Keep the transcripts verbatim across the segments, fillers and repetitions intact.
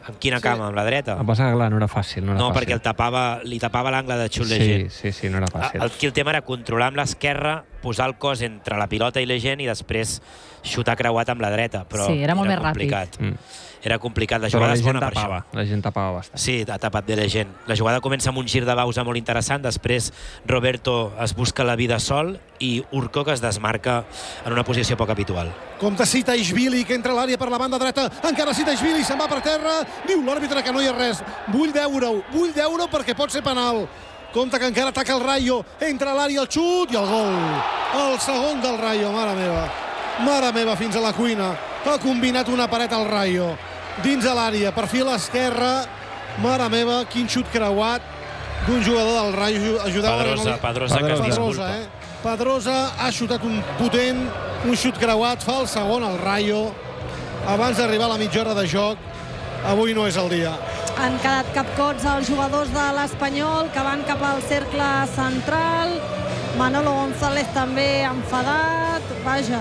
Amb quina cama? Amb la dreta? Em passa que clar, no era fàcil. No, era no fàcil. perquè el tapava, li tapava l'angle de xut de sí, gent. Sí, sí, no era fàcil. Aquí el tema era controlar amb l'esquerra, posar el cos entre la pilota i la gent i després xutar creuat amb la dreta. Però sí, era molt era més complicat. ràpid. Mm. Era complicat. La Però jugada la és gent bona per tapava, això. la gent tapava bastant. Sí, ha tapat bé la gent. La jugada comença amb un gir de Bausa molt interessant, després Roberto es busca la vida sol i Urco que es desmarca en una posició poc habitual. Compte Sitaishvili, que entra a l'àrea per la banda dreta, encara Sitaishvili, se'n va per terra, diu l'àrbitre que no hi ha res. Vull veure-ho, vull veure-ho perquè pot ser penal. Compte que encara ataca el Rayo, entra a l'àrea el xut i el gol. El segon del Rayo, mare meva. Mare meva, fins a la cuina. Ha combinat una paret al Rayo. Dins a l'àrea, perfil esquerra. Mare meva, quin xut creuat d'un jugador del Rayo. Ajudava Pedrosa, Pedrosa, que es disculpa. Eh? Pedrosa ha xutat un potent, un xut creuat, fa el segon al Rayo abans d'arribar a la mitja hora de joc. Avui no és el dia. Han quedat capcots els jugadors de l'Espanyol que van cap al cercle central. Manolo González també enfadat. Vaja,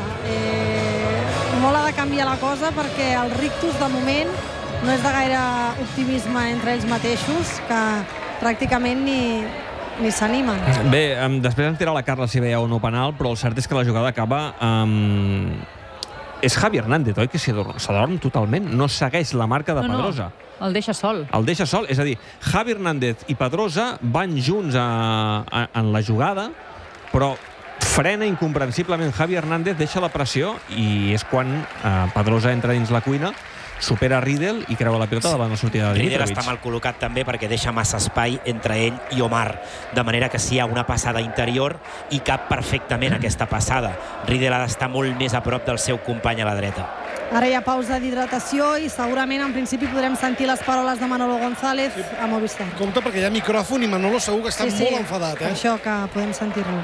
eh, molt ha de canviar la cosa perquè el Rictus de moment no és de gaire optimisme entre ells mateixos, que pràcticament ni, ni s'animen. Bé, um, després ens dirà la Carla si veia o no penal, però el cert és que la jugada acaba amb... Um... És Javi Hernández, oi? Que s'adorm totalment. No segueix la marca de no, Pedrosa. No, el deixa sol. El deixa sol. És a dir, Javi Hernández i Pedrosa van junts a, a, en la jugada, però frena incomprensiblement Javi Hernández, deixa la pressió i és quan eh, Pedrosa entra dins la cuina, supera Riedel i creua la pilota davant la sortida de Riedel Dimitrovic. està mal col·locat també perquè deixa massa espai entre ell i Omar, de manera que si hi ha una passada interior i cap perfectament aquesta passada. Riedel ha d'estar molt més a prop del seu company a la dreta. Ara hi ha pausa d'hidratació i segurament en principi podrem sentir les paraules de Manolo González a Movistar. Compte perquè hi ha micròfon i Manolo segur que està sí, sí, molt enfadat. Eh? Això que podem sentir-lo.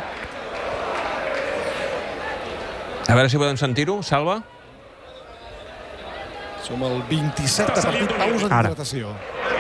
A veure si podem sentir-ho, Salva. Som al vint-i-set de partit, pausa d'hidratació.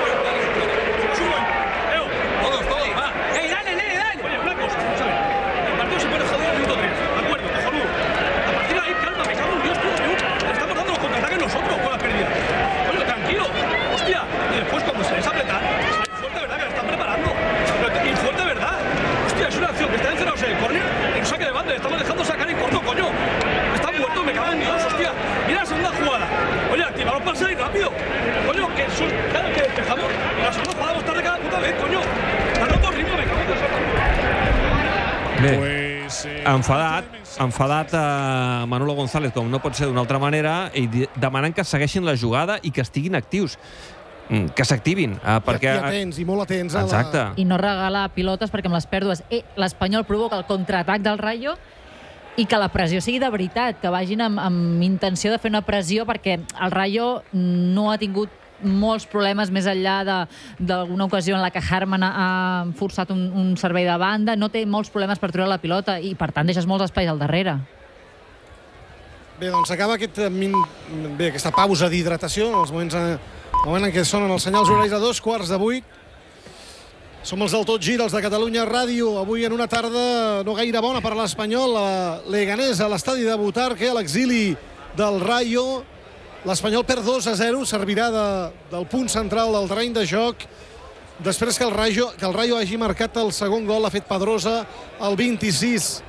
Bé, enfadat, enfadat a Manolo González, com no pot ser d'una altra manera, i demanant que segueixin la jugada i que estiguin actius, que s'activin. Perquè... I atents, i molt atents. A Exacte. la... I no regalar pilotes perquè amb les pèrdues eh, l'Espanyol provoca el contraatac del Rayo i que la pressió sigui de veritat, que vagin amb, amb intenció de fer una pressió, perquè el Rayo no ha tingut molts problemes més enllà d'alguna ocasió en la que Harman ha, ha forçat un, un servei de banda, no té molts problemes per treure la pilota i per tant deixes molts espais al darrere. Bé, doncs acaba aquest, bé, aquesta pausa d'hidratació en els moments en, el moment en què sonen els senyals horaris a dos quarts de vuit. Som els del Tot Gira, els de Catalunya Ràdio, avui en una tarda no gaire bona per l'Espanyol, a Leganés, a l'estadi de Butarque, a l'exili del Rayo. L'Espanyol perd dos a zero, servirà de, del punt central del terreny de joc. Després que el, Rayo, que el Rayo hagi marcat el segon gol, ha fet Pedrosa al vint-i-sis.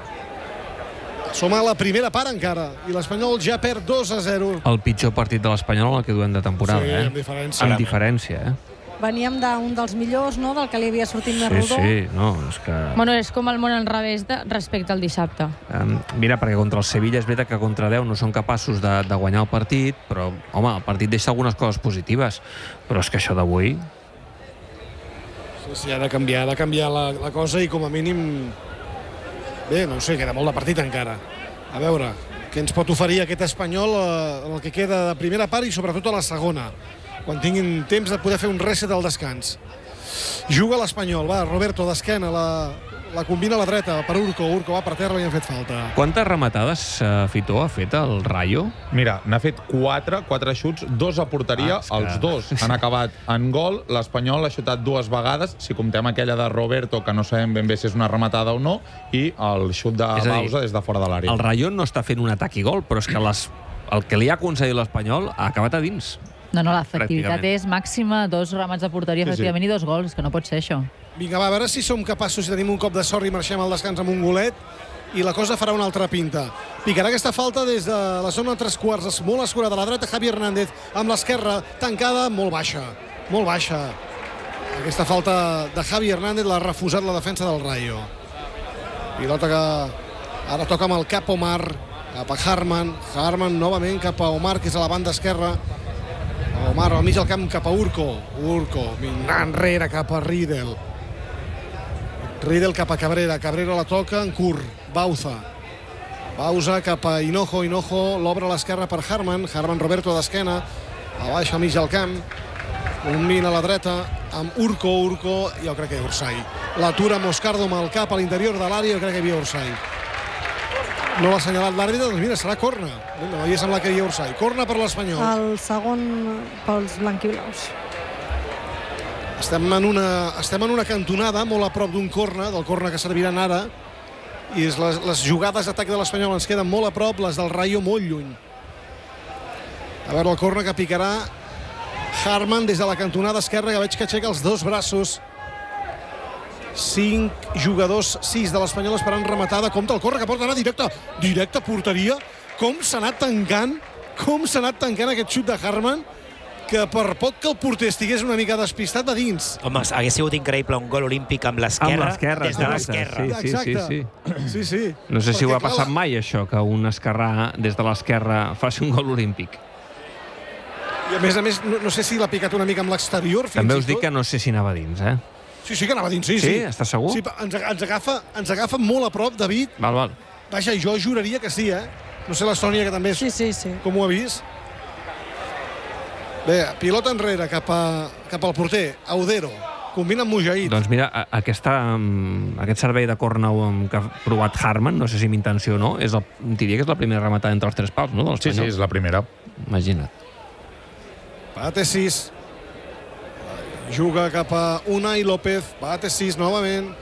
Som a la primera part encara, i l'Espanyol ja perd dos a zero. El pitjor partit de l'Espanyol en el que duem de temporada, sí, eh? amb diferència. Amb diferència, eh? Veníem d'un dels millors, no?, del que li havia sortit més sí, rodó. Sí, no, és que... Bueno, és com el món al revés de, respecte al dissabte. Um, mira, perquè contra el Sevilla és veritat que contra deu no són capaços de, de guanyar el partit, però, home, el partit deixa algunes coses positives, però és que això d'avui... Sí, sí, ha de canviar, ha de canviar la, la cosa i com a mínim... Bé, no ho sé, queda molt de partit encara. A veure, què ens pot oferir aquest Espanyol eh, en el que queda de primera part i sobretot a la segona, quan tinguin temps de poder fer un reset del descans. Juga l'Espanyol, va, Roberto d'esquena, la, la combina a la dreta per Urco, Urco va per terra i han fet falta. Quantes rematades, uh, Fitó, ha fet el Rayo? Mira, n'ha fet quatre, quatre xuts, dos a porteria, ah, els dos han acabat en gol, l'Espanyol ha xutat dues vegades, si comptem aquella de Roberto, que no sabem ben bé si és una rematada o no, i el xut de Bausa des de fora de l'àrea. El Rayo no està fent un atac i gol, però és que les, el que li ha concedit l'Espanyol ha acabat a dins. No, no, l'efectivitat Pràcticament. és màxima, dos remats de porteria, Sí, sí. efectivament, i dos gols, que no pot ser això. Vinga, va, a veure si som capaços, si tenim un cop de sort i marxem al descans amb un golet, i la cosa farà una altra pinta. Picarà aquesta falta des de la zona de tres quarts, molt escurada a la dreta, Javi Hernández, amb l'esquerra tancada, molt baixa, molt baixa. Aquesta falta de Javi Hernández l'ha refusat la defensa del Rayo. Pilota que ara toca amb el cap Omar, cap a Harman, Harman novament cap a Omar, que és a la banda esquerra. Omar al mig del camp cap a Urco, Urco, mirant enrere cap a Riedel. Riedel cap a Cabrera, Cabrera la toca en curt, Bauza. Bauza cap a Hinojo, Hinojo l'obre a l'esquerra per Harman, Harman Roberto d'esquena, a baix al mig del camp, un min a la dreta, amb Urco, Urco, jo crec que hi ha Orsay. L'atura Moscardo amb el cap a l'interior de l'àrea, jo crec que hi havia Orsay. No l'ha assenyalat l'àrbitre, doncs mira, serà corna. M'havia semblat que hi havia Orsay. Corna per l'Espanyol. El segon pels blanquiblaus. Estem en una, estem en una cantonada molt a prop d'un corna, del corna que serviran ara, i les, les jugades d'atac de l'Espanyol ens queden molt a prop, les del Rayo molt lluny. A veure el corna que picarà Harman des de la cantonada esquerra, que veig que aixeca els dos braços. Cinc jugadors, sis de l'Espanyol esperant rematada. Compte el corna que pot anar directe, directe a porteria. Com s'ha anat tancant, com s'ha anat tancant aquest xut de Harman, que per poc que el porter estigués una mica despistat de dins. Home, hagués sigut increïble un gol olímpic amb Amb l'esquerra, l'esquerra, des de exacte. l'esquerra. Sí, sí, sí, sí. Sí, sí. No sé si ho Perquè, ha clar, passat la- mai, això, que un esquerrà des de l'esquerra faci un gol olímpic. I a més a més, no, no sé si l'ha picat una mica amb l'exterior. fins També i us dic tot. que no sé si anava dins, eh? Sí, sí que anava dins, sí, Sí? sí. Estàs segur? Sí, ens, ens, agafa, ens agafa molt a prop, David. Val, val. Vaja, jo juraria que sí, eh? No sé la Sònia, que també és, Sí, sí, sí. com ho ha vist. Bé, pilota enrere cap, a, cap al porter, Audero. Combina amb Mujahid. Doncs mira, a- aquesta, mm, aquest servei de corna um, que ha provat Harman, no sé si amb intenció o no, és el, diria que és la primera rematada entre els tres pals, no? Sí, sí, és la primera. Imagina't. Bate sis. Juga cap a Unai López. Bate sis novament.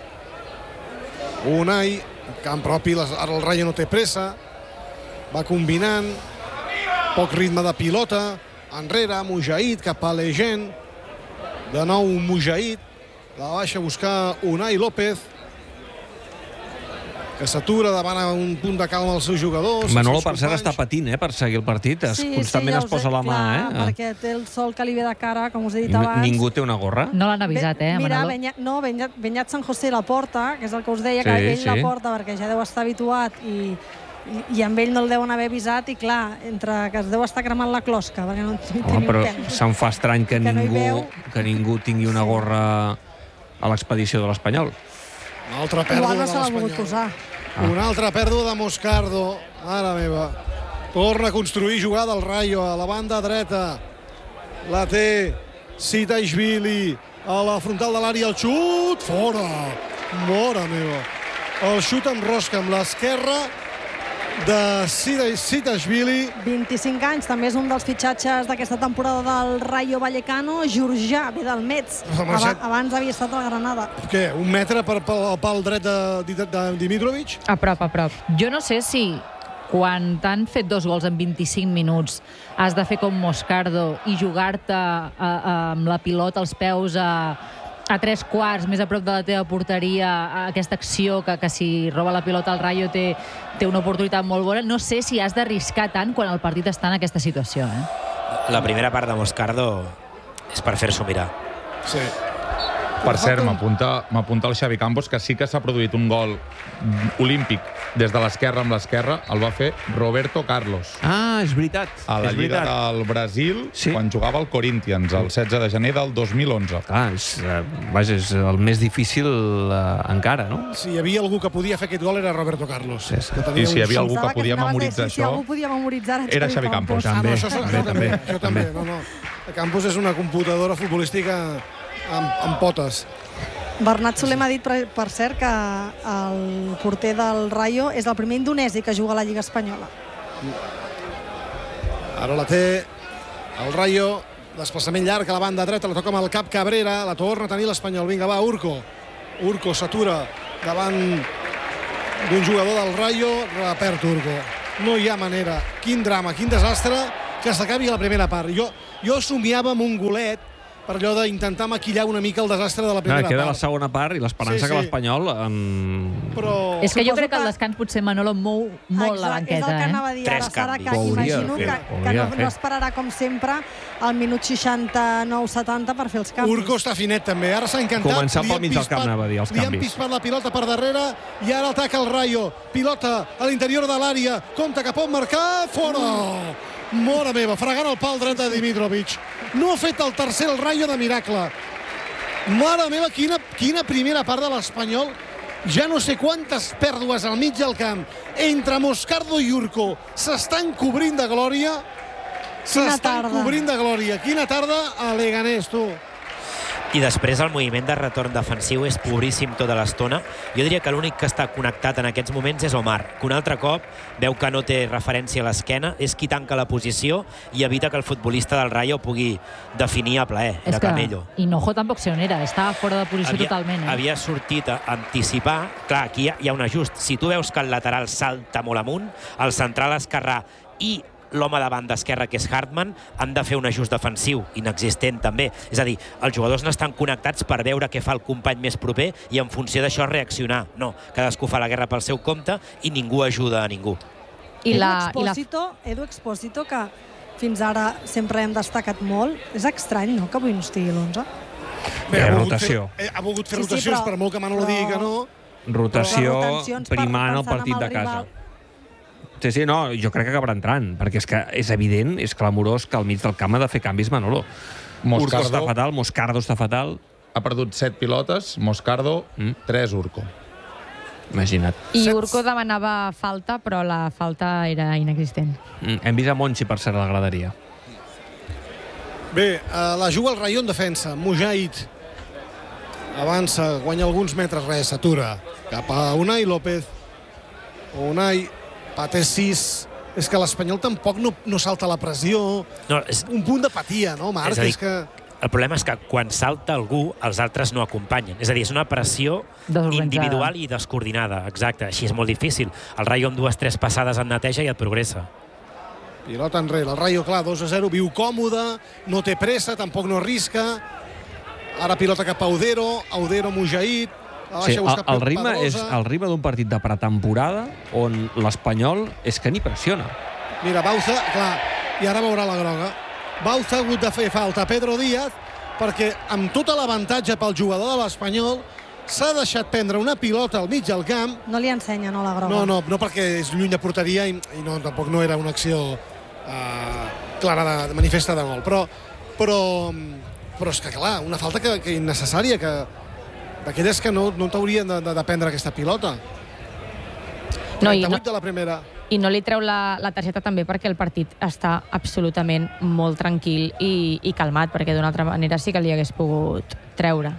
Unai, camp propi, les- ara el Rayo no té pressa. Va combinant. Poc ritme de pilota. Enrere, Mujahid cap a Legend. De nou Mujahid. La baixa a buscar Unai López, que s'atura davant a un punt de calma als seus jugadors. Manolo, als per seus cert, companys. està patint, eh, per seguir el partit. Es, constantment ja es us posa he- la mà, clar, eh? perquè té el sol que li ve de cara, com us he dit N- abans. Ningú té una gorra? No l'han avisat, eh, Mira, Manolo? Benyat, no, Benyat, Benyat San José la porta, que és el que us deia, Sí, que ell sí. la porta perquè ja deu estar habituat i, i, i amb ell no el deuen haver avisat i clar, entre que es deu estar cremant la closca perquè no té Home, ni però un pèl. se'm fa estrany que, Que no hi ningú, veu. que ningú tingui una gorra a l'expedició de l'Espanyol. Una altra pèrdua Igual no de se l'ha volgut l'Espanyol. posar. Ah. Una altra pèrdua de Moscardo. Mare meva. Torna a construir jugada al Rayo a la banda dreta. La té Sitaishvili a la frontal de l'àrea. El xut fora. Mare meva. El xut amb rosca amb l'esquerra de Sitaishvili. vint-i-cinc anys, també és un dels fitxatges d'aquesta temporada del Rayo Vallecano. Jurjà, ve del Metz. Home, Aba set- abans havia estat a Granada. Què? Un metre per, pel pal dret de, de, de Dimitrovic? A prop, a prop. Jo no sé si quan t'han fet dos gols en vint-i-cinc minuts has de fer com Moscardo i jugar-te a- a- amb la pilota als peus a, a tres quarts, més a prop de la teva porteria, a aquesta acció que, que si roba la pilota al Rayo té, té una oportunitat molt bona. No sé si has d'arriscar tant quan el partit està en aquesta situació, eh? La primera part de Moscardo és per fer-s'ho mirar. Sí. Per cert, m'apunta m'apunta el Xavi Campos que sí que s'ha produït un gol olímpic des de l'esquerra amb l'esquerra. El va fer Roberto Carlos Ah, és veritat. a la és Lliga veritat. del Brasil, Sí. quan jugava al Corinthians, el setze de gener del dos mil onze. Clar, és, eh, vaja, és el més difícil eh, encara, no? Si hi havia algú que podia fer aquest gol era Roberto Carlos. Sí, sí. Que tenia I si hi un havia xut. algú que Pensava podia anaves a dir, memoritzar si, Si això, algú podia memoritzar era Xavi Campos. Ah, no, També, això, això, també, això també, també, jo també. també. No, no. Campos és una computadora futbolística amb, amb potes. Bernat Soler m'ha dit, per, per cert, que el porter del Rayo és el primer indonesi que juga a la Lliga Espanyola. Ara la té el Rayo, desplaçament llarg a la banda dreta, la toca amb el cap Cabrera, la torna a tenir l'Espanyol. Vinga, va, Urco. Urco s'atura davant d'un jugador del Rayo, la perd Urco. No hi ha manera. Quin drama, quin desastre que s'acabi a la primera part. Jo Jo somiava amb un golet per allò d'intentar maquillar una mica el desastre de la primera Queda part. la segona part i l'esperança Sí, sí. que l'Espanyol... Um... Però... És que jo Suposo crec que al que- descans potser Manolo mou molt la Exacte, és el banqueta, que eh? anava a dir Tres ara, Sara, que canvis. Ho hauria imagino de fer, que, ho que hauria no, de fer. no esperarà, com sempre, al minut seixanta-nou setanta per fer els canvis. Urco està finet també, ara s'ha encantat. Començar Li pel han mig del pispat- camp, anava a dir, els Li han canvis. pispat la pilota per darrere i ara ataca el Rayo. Pilota a l'interior de l'àrea, compta que pot marcar, fora! Mora meva, fregant el pal dret de Dimitrovic. No ha fet el tercer el Rayo de miracle. Mare meva, quina, quina primera part de l'Espanyol. Ja no sé quantes pèrdues al mig del camp entre Moscardo i Urco. S'estan cobrint de glòria. Quina S'estan tarda. cobrint de glòria. Quina tarda a Leganés, tu. I després el moviment de retorn defensiu és pobríssim tota l'estona. Jo diria que l'únic que està connectat en aquests moments és Omar, que un altre cop veu que no té referència a l'esquena, és qui tanca la posició i evita que el futbolista del Rayo pugui definir a plaer, És de que Camello. Hinojo tampoc sé on era, estava fora de posició Havia, totalment. Eh? havia sortit a anticipar. Clar, aquí hi ha, hi ha un ajust. Si tu veus que el lateral salta molt amunt, el central esquerrà i l'home de banda esquerra, que és Hartmann, han de fer un ajust defensiu, inexistent també. És a dir, els jugadors no estan connectats per veure què fa el company més proper i en funció d'això reaccionar. No, cadascú fa la guerra pel seu compte i ningú ajuda a ningú. I Edu, la, i la, Expósito, Edu Expósito, que fins ara sempre hem destacat molt, és estrany, no?, que avui no estigui l'onze. Bé, Eh, ha volgut rotació. Fer, eh, ha volgut fer Sí, sí, rotacions, però- per molt que Manolo però- digui que no. Rotació Les rotacions per- primant el pensant partit en de el casa. rival. Sí, sí, no, jo crec que acabarà entrant, perquè és que és evident, és clamorós que al mig del camp ha de fer canvis Manolo. Urco està Moscardo fatal, Moscardo està fatal. ha perdut set pilotes, Moscardo, Mm. tres Urco. Imagina't. I Urco demanava falta, però la falta era inexistent. Mm, Hem vist a Monchi, per ser a la graderia. Bé, eh, la juga el Rayo en defensa. Mujahid avança, guanya alguns metres, res, s'atura. Cap a Unai López. Unai, paté sis. És que l'Espanyol tampoc no, no salta la pressió. No, és, Un punt d'apatia, no, Marc? És a dir, És que... el problema és que quan salta algú, els altres no acompanyen. És a dir, és una pressió Desorganitzada. individual i descoordinada. Exacte, així és molt difícil. El Rayo amb dues, tres passades en neteja i et progressa. Pilota enrere. El Rayo, clar, dos a zero, viu còmode, no té pressa, tampoc no arrisca. Ara pilota cap a Audero, Audero Mujahid. La Sí, baixa a el, buscar el ritme és Pedrosa. el ritme d'un partit de pretemporada on l'Espanyol és que ni pressiona. Mira, Bauza, clar, i ara veurà la groga. Bauza ha hagut de fer falta a Pedro Díaz perquè amb tot l'avantatge pel jugador de l'Espanyol s'ha deixat prendre una pilota al mig del camp. No li ensenya, no, la groga. No, no, no perquè és lluny de porteria i, i no, tampoc no era una acció uh, clara, de, de manifesta de gol. Però, però, però és que, clar, una falta que, que innecessària, que d'aquelles que no, no t'haurien de, de, de prendre aquesta pilota. No, i no, trenta-vuit de la primera. I no li treu la, la targeta també perquè el partit està absolutament molt tranquil i, i calmat, perquè d'una altra manera sí que li hagués pogut treure.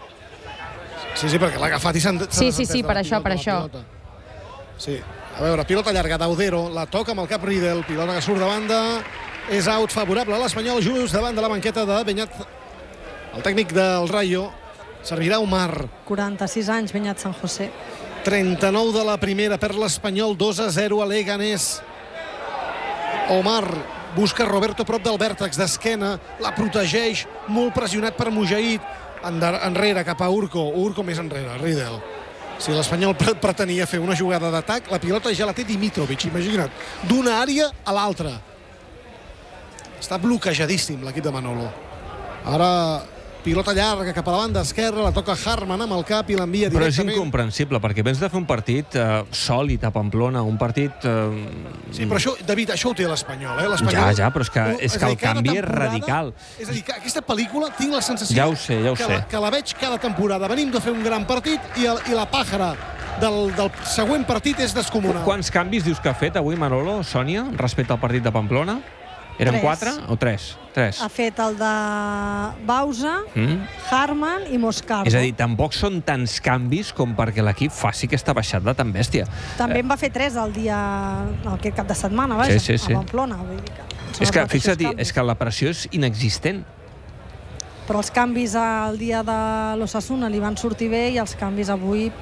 Sí, sí, perquè l'ha agafat i s'ha Sí, sí, sí, per això, per això. Sí, a veure, pilota llarga d'Audero, la toca amb el cap Riedel, pilota que surt de banda, és out favorable a l'Espanyol, just davant de la banqueta de Beñat, el tècnic del Rayo. Servirà Omar. quaranta-sis anys, Beñat San José. trenta-nou de la primera per l'Espanyol, dos a zero a Leganés. Omar busca Roberto prop del vèrtex d'esquena, la protegeix, molt pressionat per Mujahid, enrere cap a Urco, Urco més enrere, Riedel. Si l'Espanyol pretenia fer una jugada d'atac, la pilota ja la té Dimitrovic, imagina't, d'una àrea a l'altra. Està bloquejadíssim l'equip de Manolo. Ara pilota llarga cap a la banda esquerra, la toca Hartmann amb el cap i l'envia Però és directament. incomprensible, perquè vens de fer un partit eh, sòlid a Pamplona, un partit... Eh, Sí, però això, David, això ho té l'Espanyol, eh? L'Espanyol- Ja, ja, però és que- és que a el dir, cada canvi és temporada- radical. És a dir, que aquesta pel·lícula tinc la sensació Ja ho sé, ja ho que, sé. La, que la veig cada temporada. Venim de fer un gran partit i, el, i la pàjara del, del següent partit és descomunal. Quants canvis dius que ha fet avui Manolo, Sònia, respecte al partit de Pamplona? Eren Tres. quatre o tres? Tres. Ha fet el de Bauza, Mm? Hartmann i Moscardo. És a dir, tampoc són tants canvis com perquè l'equip faci aquesta baixada tan bèstia. També en va fer tres el dia, aquest cap de setmana, vaja, Sí, sí, sí. a Pamplona. Vull dir que són És els que, mateixos fixa't, canvis. és que la pressió és inexistent. Però els canvis el dia de l'Osasuna li van sortir bé i els canvis avui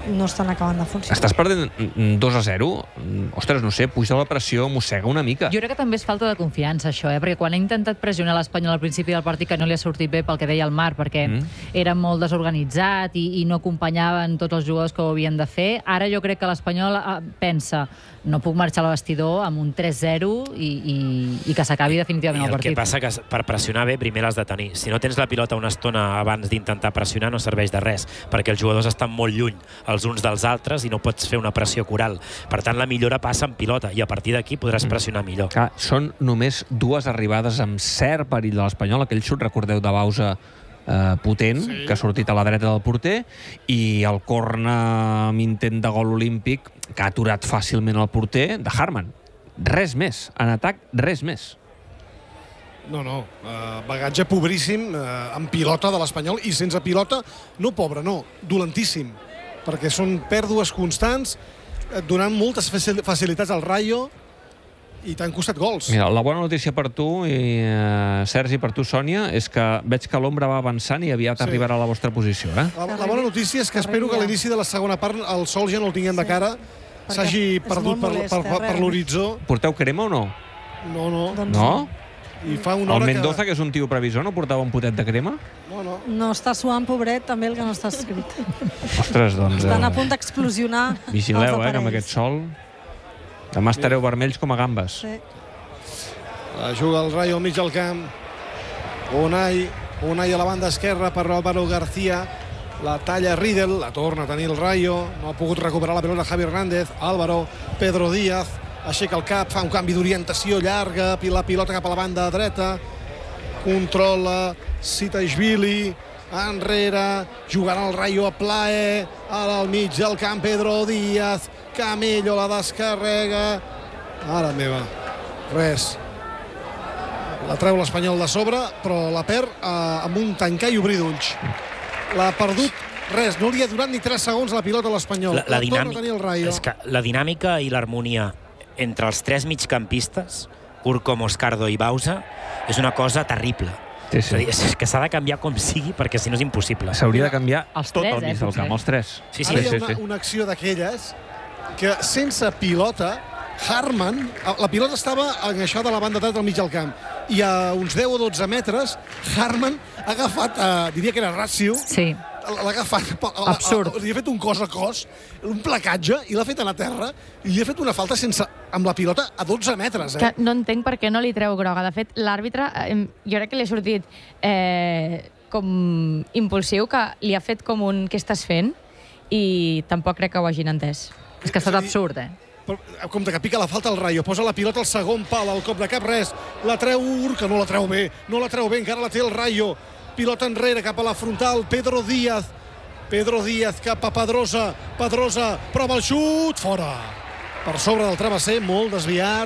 no estan acabant de funcionar. Estàs perdent dos a zero? Ostres, no sé, puja la pressió, mossega una mica. Jo crec que també és falta de confiança, això, eh? Perquè quan ha intentat pressionar l'Espanyol al principi del partit, que no li ha sortit bé pel que deia el Marc, perquè mm. era molt desorganitzat i, i no acompanyaven tots els jugadors que ho havien de fer, ara jo crec que l'Espanyol pensa no puc marxar al vestidor amb un tres zero i, i, i que s'acabi definitivament I el el partit. que passa que per pressionar bé primer l'has de tenir. Si no tens la pilota una estona abans d'intentar pressionar no serveix de res, perquè els jugadors estan molt lluny els uns dels altres i no pots fer una pressió coral. Per tant, la millora passa en pilota i a partir d'aquí podràs pressionar millor. Clar, són només dues arribades amb cert perill de l'Espanyol, aquell xut, recordeu, de Bausa eh, potent, sí. que ha sortit a la dreta del porter, i el corna amb intent de gol olímpic que ha aturat fàcilment el porter de Hartmann. Res més. En atac, res més. No, no. Uh, bagatge pobríssim uh, amb pilota de l'Espanyol i sense pilota, no pobre, no, dolentíssim. Perquè són pèrdues constants, eh, donant moltes facilitats al Rayo i t'han costat gols. Mira, la bona notícia per tu, i, eh, Sergi, per tu, Sònia, és que veig que l'ombra va avançant i aviat Sí. arribarà a la vostra posició. Eh? La, la bona notícia és que espero que a l'inici de la segona part el sol ja no el tinguem de cara, s'hagi és perdut molt per, molest, per, eh, per, per realment. l'horitzó. Porteu crema o no? No, no. Doncs No? I fa una El hora Mendoza, que... que és un tio previsor, no portava un potet de crema? No, no. No està suant, pobret, també el que no està escrit. Ostres, doncs... Estan a Eh, punt d'explosionar vigileu, els eh, que amb aparells. aquest sol... Demà estareu vermells com a gambes. Sí. La juga el Rayo al mig del camp. Unai, Unai a la banda esquerra per Álvaro García. La talla Riedel, la torna a tenir el Rayo. No ha pogut recuperar la pilota Javi Hernández. Álvaro, Pedro Díaz, aixeca el cap, fa un canvi d'orientació llarga, la pilota cap a la banda dreta. Controla Sitaishvili, enrere, jugarà el Rayo a plaer, ara al mig del camp Pedro Díaz, Camello la descarrega. Ara meva, res. La treu l'Espanyol de sobre, però la perd eh, amb un tancar i obrir d'ulls. L'ha perdut, res, no li ha durat ni tres segons la pilota a l'Espanyol. La, la, La torna a dinàmica, tenir el Rayo. és que la dinàmica i l'harmonia entre els tres migcampistes, Urco, Moscardo i Bausa, és una cosa terrible. Sí, És, a dir, sí. és que s'ha de canviar com sigui, perquè si no és impossible. S'hauria de canviar Els tot tres, el mig eh, del potser. camp, els tres. Sí, sí, Ara hi sí, ha una, sí. una acció d'aquelles que sense pilota, Hartmann, la pilota estava enganxada a la banda dreta al mig del camp i a uns deu o dotze metres Hartmann ha agafat, eh, diria que era ràcio, Sí. l'ha agafat, Absurd. li ha fet un cos a cos, un placatge, i l'ha fet a la terra, i li ha fet una falta sense, amb la pilota a dotze metres. Eh? Que no entenc per què no li treu groga. De fet, l'àrbitre, eh, jo crec que li ha sortit eh, com impulsiu, que li ha fet com un què estàs fent, i tampoc crec que ho hagin entès. És que ha estat absurd, eh? Però, en compte que pica la falta al Rayo, posa la pilota al segon pal, al cop de cap, res, la treu Ur, que no la treu bé, no la treu bé, encara la té el Rayo, pilota enrere cap a la frontal, Pedro Díaz, Pedro Díaz cap a Pedrosa, Pedrosa, prova el xut, fora, per sobre del travesser, molt desviat,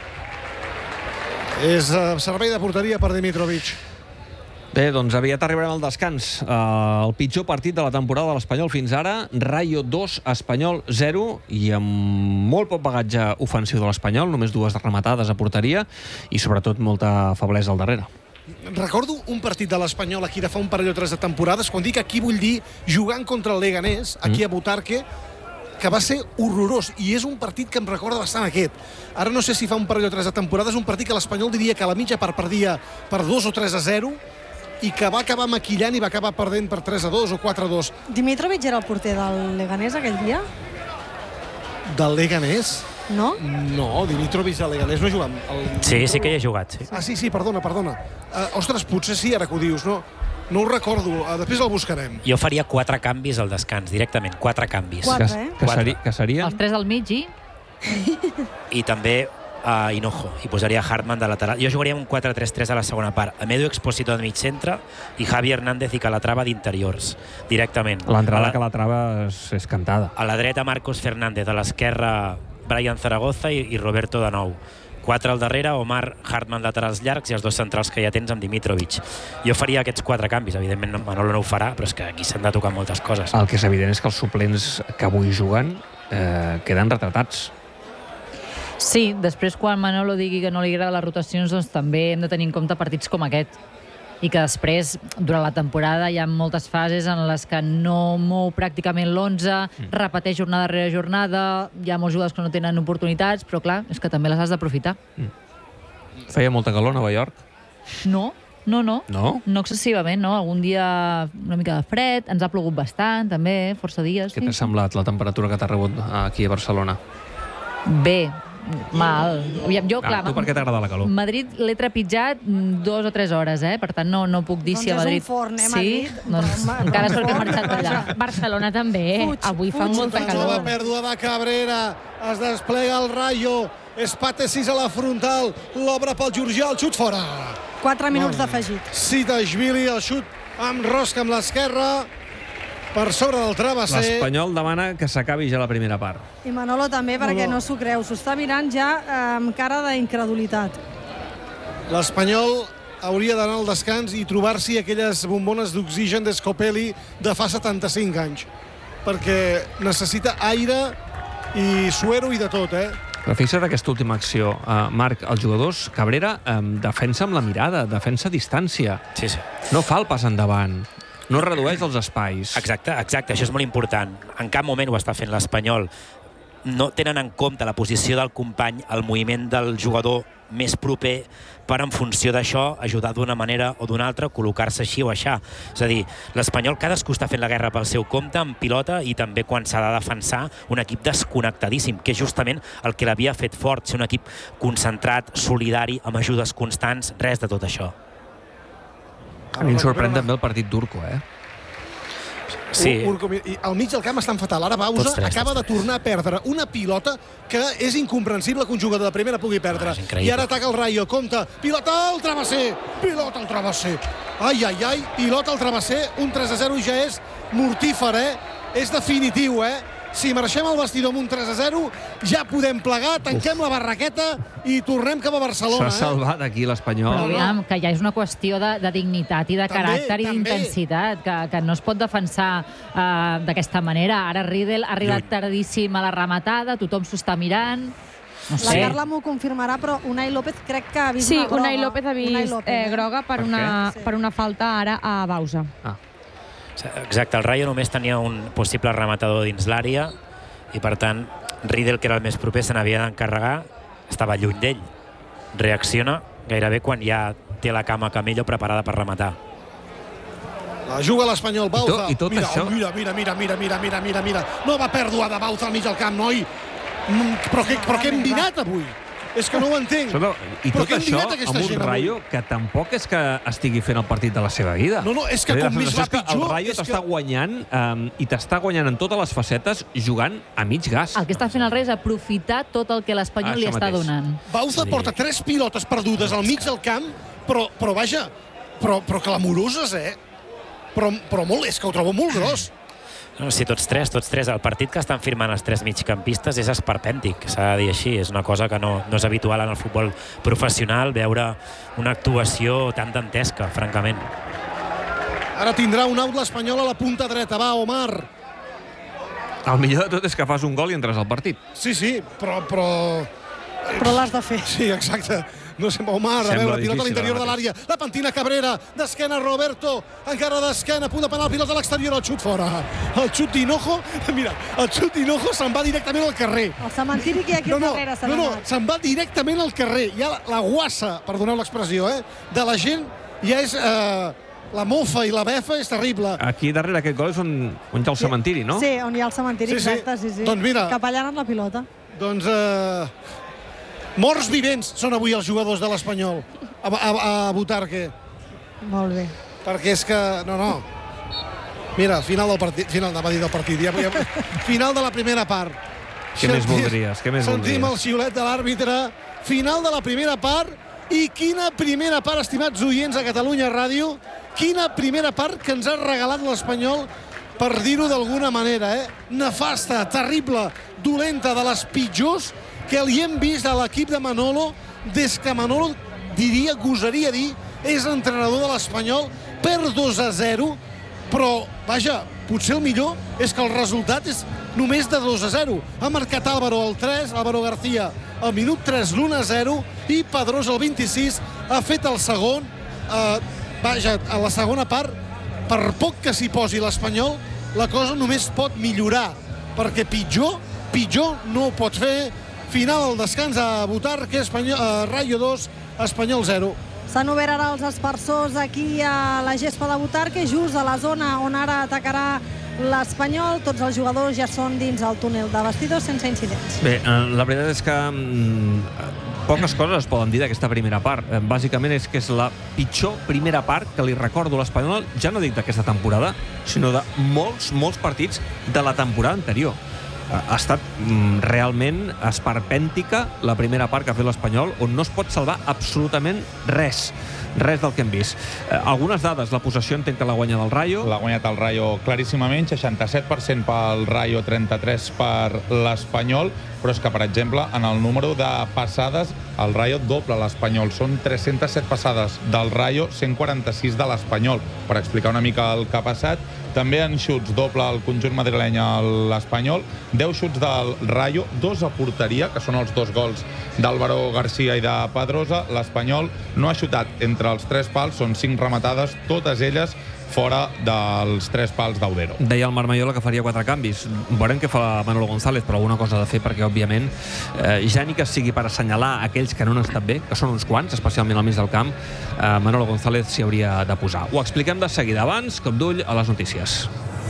és uh, servei de porteria per Dimitrovic. Bé, doncs aviat arribarem al descans. Uh, el pitjor partit de la temporada de l'Espanyol fins ara, Rayo dos, Espanyol zero, i amb molt poc bagatge ofensiu de l'Espanyol, només dues rematades a porteria i sobretot molta feblesa al darrere. Recordo un partit de l'Espanyol aquí de fa un parell o tres de temporades, quan dic aquí vull dir jugant contra el Leganés, aquí a Butarque, que va ser horrorós, i és un partit que em recorda bastant aquest. Ara no sé si fa un parell o tres de temporades, un partit que l'Espanyol diria que a la mitja part perdia per dos o tres a zero, i que va acabar maquillant i va acabar perdent per tres a dos o quatre a dos. Dimitrovic era el porter del Leganés aquell dia? Del Leganés? No? No, Dimitrovic del Leganés no juga. El... Sí, sí que hi ha jugat, sí. Ah, sí, sí, perdona, perdona. Uh, ostres, potser sí, ara que ho dius, no? No ho recordo, uh, després el buscarem. Jo faria quatre canvis al descans, directament, quatre canvis. Quatre. Que, eh? que, Quatre. seri, que serien... Els tres al mig i... I també a uh, Hinojo, i posaria Hartmann de lateral. Jo jugaria un quatre tres tres a la segona part. Amedo Expósito de mig centre i Javi Hernández i Calatrava d'interiors, directament. L'entrada A que la trava és, és cantada. A la dreta Marcos Fernández, a l'esquerra Brian Zaragoza i, i Roberto de nou. Quatre al darrere, Omar, Hartmann laterals llargs i els dos centrals que ja tens amb Dimitrovic. Jo faria aquests quatre canvis, evidentment Manolo no ho farà, però és que aquí s'han de tocar moltes coses. El que és evident és que els suplents que avui juguen eh, queden retratats. Sí, després quan Manolo digui que no li agrada les rotacions, doncs també hem de tenir en compte partits com aquest. i que després, durant la temporada, hi ha moltes fases en les que no mou pràcticament l'onze, mm. repeteix jornada rere jornada, hi ha molts jugadors que no tenen oportunitats, però clar, és que també les has d'aprofitar. Mm. Feia molta calor a Nova York? No, no, no. No? No excessivament, no. Algun dia una mica de fred, ens ha plogut bastant, també, força dies. Què t'ha semblat la temperatura que t'ha rebut aquí a Barcelona? Bé, mal. Aviam, jo, clar, ah, tu per què t'agrada la calor? Madrid l'he trepitjat dues o tres hores, eh? Per tant, no, no puc dir doncs si a Madrid... és un forn, eh, Madrid? Sí? Doncs encara sort que he marxat allà. Barcelona també, eh? Fuig, Avui fa fuig, molta fuig. calor. Nova pèrdua de Cabrera, es desplega el Rayo, Espatessis a la frontal, l'obre pel Georgià, el xut fora. Quatre minuts d'afegit. Sitashvili, el xut amb rosca amb l'esquerra, per sobre del travesser. L'Espanyol demana que s'acabi ja la primera part. I Manolo també, perquè no s'ho creu. S'ho està mirant ja amb cara d'incredulitat. L'Espanyol hauria d'anar al descans i trobar-s'hi aquelles bombones d'oxigen d'Escopeli de fa setanta-cinc anys. Perquè necessita aire i suero i de tot, eh? Però fixa't aquesta última acció. Uh, Marc, els jugadors, Cabrera um, defensa amb la mirada, defensa a distància. Sí, sí. No fa el pas endavant. No redueix els espais. Exacte, exacte, això és molt important. En cap moment ho està fent l'Espanyol. No tenen en compte la posició del company, el moviment del jugador més proper, per en funció d'això ajudar d'una manera o d'una altra, col·locar-se així o aixà. És a dir, l'Espanyol cadascú està fent la guerra pel seu compte, amb pilota, i també quan s'ha de defensar, un equip desconnectadíssim, que és justament el que l'havia fet fort, ser un equip concentrat, solidari, amb ajudes constants, res de tot això. A mi em sorprèn també el partit d'Urco, eh? Sí. Urco, i al mig del camp estan fatal. Ara Bausa Tots tres, acaba tots de tornar a perdre una pilota que és incomprensible que un jugador de primera pugui perdre. Ah, I ara ataca el Rayo, compta, pilota al travesser, pilota al travesser. Ai, ai, ai, pilota al travesser, un tres a zero ja és mortífer, eh? És definitiu, eh? Si marxem al vestidor amb un tres a zero, ja podem plegar, tanquem Uf. la barraqueta i tornem cap a Barcelona. S'ha salvat aquí l'Espanyol. Però aviam, que ja és una qüestió de, de dignitat i de També, caràcter i també. d'intensitat, que, que no es pot defensar uh, d'aquesta manera. Ara Riedel ha arribat tardíssim a la rematada, tothom s'ho està mirant... No La sé. Carla m'ho confirmarà, però Unai López crec que ha vist Sí, una groga. Unai López ha vist López, eh, groga per, Per una, què? per una falta ara a Bausa. Ah. Exacte, el Rayo només tenia un possible rematador dins l'àrea i, per tant, Riedel, que era el més proper, se n'havia d'encarregar, estava lluny d'ell. Reacciona gairebé quan ja té la cama Camello preparada per rematar. La juga l'Espanyol, Bauza. I tot, i tot mira, això... oh, mira, mira, mira, mira, mira, mira, mira, mira. Nova pèrdua de Bauza al mig del camp, noi. Mm, Però què, però què hem dinat avui? És que no ho entenc. Escolta, I Però tot què hem això dinat aquesta amb un gent avui? Rayo que tampoc és que estigui fent el partit de la seva vida. No, no, és que La com més sensació va és que pitjor, el Rayo és t'està que- guanyant um, i t'està guanyant en totes les facetes jugant a mig gas. El que està fent el Rei és aprofitar tot el que l'Espanyol Ah, li això està mateix. donant. Bauza porta tres pilotes perdudes al mig del camp, però, però vaja, però, però clamoroses, eh? Però, però molt, és que ho trobo molt gros. No, sí, tots tres, tots tres. El partit que estan firmant els tres migcampistes és esperpèntic, s'ha de dir així. És una cosa que no, no és habitual en el futbol professional, veure una actuació tan dantesca, francament. Ara tindrà un out l'Espanyol a la punta dreta. Va, Omar. El millor de tot és que fas un gol i entres al partit. Sí, sí, però... Però, Però l'has de fer. sí, exacte. No sé, Omar, a Sembla veure, pilota a difícil l'interior ara de l'àrea. La pentina Cabrera, d'esquena Roberto, encara d'esquena, a punt de penar el pilot a l'exterior, el xut fora. El xut d'Hinojo, mira, el xut d'Hinojo se'n va directament al carrer. El cementiri que hi ha aquí No, no, darrere s'ha no, no, anat. se'n va directament al carrer. Ja la, la guassa, perdoneu l'expressió, eh, de la gent ja és... Eh, la mofa i la befa és terrible. Aquí darrere aquest gol és on, on hi ha el cementiri, no? Sí, on hi ha el cementiri, Sí, sí. exacte, sí, sí. Doncs mira. Cap allà ha anat la pilota. Doncs... Eh, morts vivents són avui els jugadors de l'Espanyol a, a, a Butarque. Molt bé. Perquè és que... No, no. Mira, final del partit... Final, anava a dir del partit. Ja, ja, final de la primera part. Què més voldries? Què més Sentim voldries? el xiulet de l'àrbitre. Final de la primera part. I quina primera part, estimats oients a Catalunya Ràdio. Quina primera part que ens ha regalat l'Espanyol, per dir-ho d'alguna manera, eh? Nefasta, terrible, dolenta, de les pitjors que li hem vist a l'equip de Manolo des que Manolo, diria, gosaria dir, és entrenador de l'Espanyol, per dos a zero, però, vaja, potser el millor és que el resultat és només de dos a zero. Ha marcat Álvaro al tres, Álvaro García al minut tres, l'un a zero, i Pedrós al vint-i-sis ha fet el segon. Eh, vaja, a la segona part, per poc que s'hi posi l'Espanyol, la cosa només pot millorar, perquè pitjor, pitjor no ho pot fer. Final al descans a Butarque, Espanyol, a Rayo dos, Espanyol zero. S'han obert ara els aspersors aquí a la gespa de Butarque, just a la zona on ara atacarà l'Espanyol. Tots els jugadors ja són dins el túnel de vestidors sense incidents. Bé, la veritat és que mm, poques coses es poden dir d'aquesta primera part. Bàsicament és que és la pitjor primera part que li recordo a l'Espanyol, ja no dic d'aquesta temporada, sinó de molts, molts partits de la temporada anterior. Ha estat mm, realment esperpèntica la primera part que ha fet l'Espanyol, on no es pot salvar absolutament res. Res del que hem vist. Eh, algunes dades, la possessió entenc que l'ha guanyat el Rayo. L'ha guanyat el Rayo claríssimament, seixanta-set per cent pel Rayo, trenta-tres per l'Espanyol, però és que, per exemple, en el número de passades, el Rayo doble l'Espanyol. Són tres-centes set passades del Rayo, cent quaranta-sis de l'Espanyol. Per explicar una mica el que ha passat, també en xuts doble el conjunt madrileny a l'Espanyol, deu xuts del Rayo, dos a porteria, que són els dos gols d'Álvaro García i de Pedrosa. L'Espanyol no ha xutat entre els tres pals, són cinc rematades, totes elles fora dels tres pals d'Audero. Deia el Marc Mayola que faria quatre canvis. Veurem què fa Manolo González, però alguna cosa ha de fer perquè, òbviament, eh, ja ni que sigui per assenyalar aquells que no han estat bé, que són uns quants, especialment al mig del camp, eh, Manolo González s'hi hauria de posar. Ho expliquem de seguida. Abans, cop d'ull a les notícies.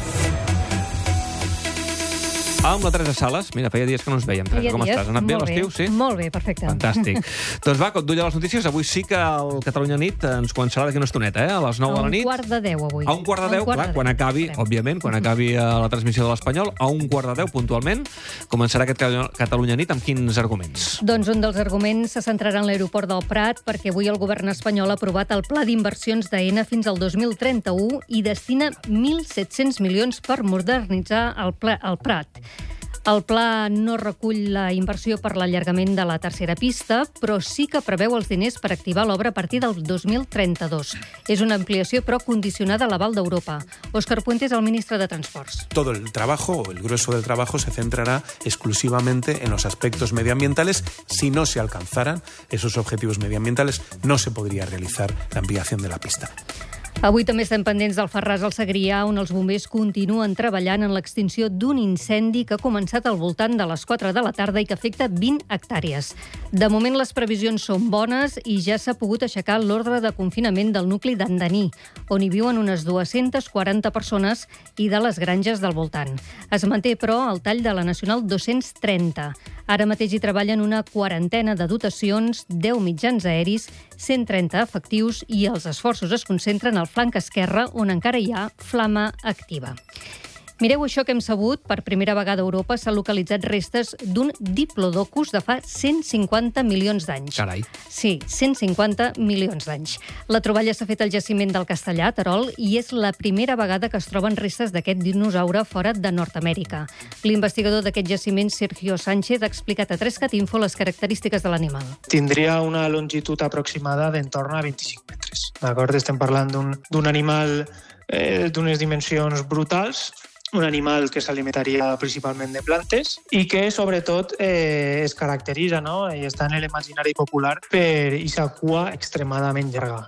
Ah, amb la Teresa Sales. Mira, feia dies que no ens veiem. Teresa, com estàs? Ha anat bé l'estiu, sí? Molt bé, perfecte. Fantàstic. Doncs va, cop d'ull a les notícies. Avui sí que el Catalunya Nit ens començarà d'aquí una estoneta, eh? A les nou de la nit. A un quart de deu, avui. A un quart de deu, clar, quan acabi, òbviament, quan acabi la transmissió de l'Espanyol, a un quart de deu, puntualment, començarà aquest Catalunya Nit. Amb quins arguments? Doncs un dels arguments se centrarà en l'aeroport del Prat, perquè avui el govern espanyol ha aprovat el pla d'inversions d'Aena fins al dos mil trenta-u i destina mil set-cents milions per modernitzar el, pla, el Prat. El pla no recull la inversió per l'allargament de la tercera pista, però sí que preveu els diners per activar l'obra a partir del dos mil trenta-dos. És una ampliació, però condicionada a l'aval d'Europa. Òscar Puente és el ministre de Transports. Todo el trabajo, o el grueso del trabajo, se centrará exclusivamente en los aspectos medioambientales. Si no se alcanzaran esos objetivos medioambientales, no se podría realizar la ampliación de la pista. Avui també estem pendents del Farràs al Segrià, on els bombers continuen treballant en l'extinció d'un incendi que ha començat al voltant de les quatre de la tarda i que afecta vint hectàrees. De moment les previsions són bones i ja s'ha pogut aixecar l'ordre de confinament del nucli d'Andaní, on hi viuen unes dues-centes quaranta persones i de les granges del voltant. Es manté, però, el tall de la Nacional dos-cents trenta. Ara mateix hi treballen una quarantena de dotacions, deu mitjans aeris, cent trenta efectius i els esforços es concentren al flanc esquerre, on encara hi ha flama activa. Mireu això que hem sabut. Per primera vegada a Europa s'han localitzat restes d'un diplodocus de fa cent cinquanta milions d'anys. Carai. Sí, cent cinquanta milions d'anys. La troballa s'ha fet al jaciment del Castellà, a Terol, i és la primera vegada que es troben restes d'aquest dinosaure fora de Nord-amèrica. L'investigador d'aquest jaciment, Sergio Sánchez, ha explicat a tres cat info les característiques de l'animal. Tindria una longitud aproximada d'entorn a vint-i-cinc metres. D'acord? Estem parlant d'un animal eh, d'unes dimensions brutals, un animal que s'alimentaria principalment de plantes i que, sobretot, eh, es caracteritza, no?, i està en l'imaginari popular per aquesta cua extremadament llarga.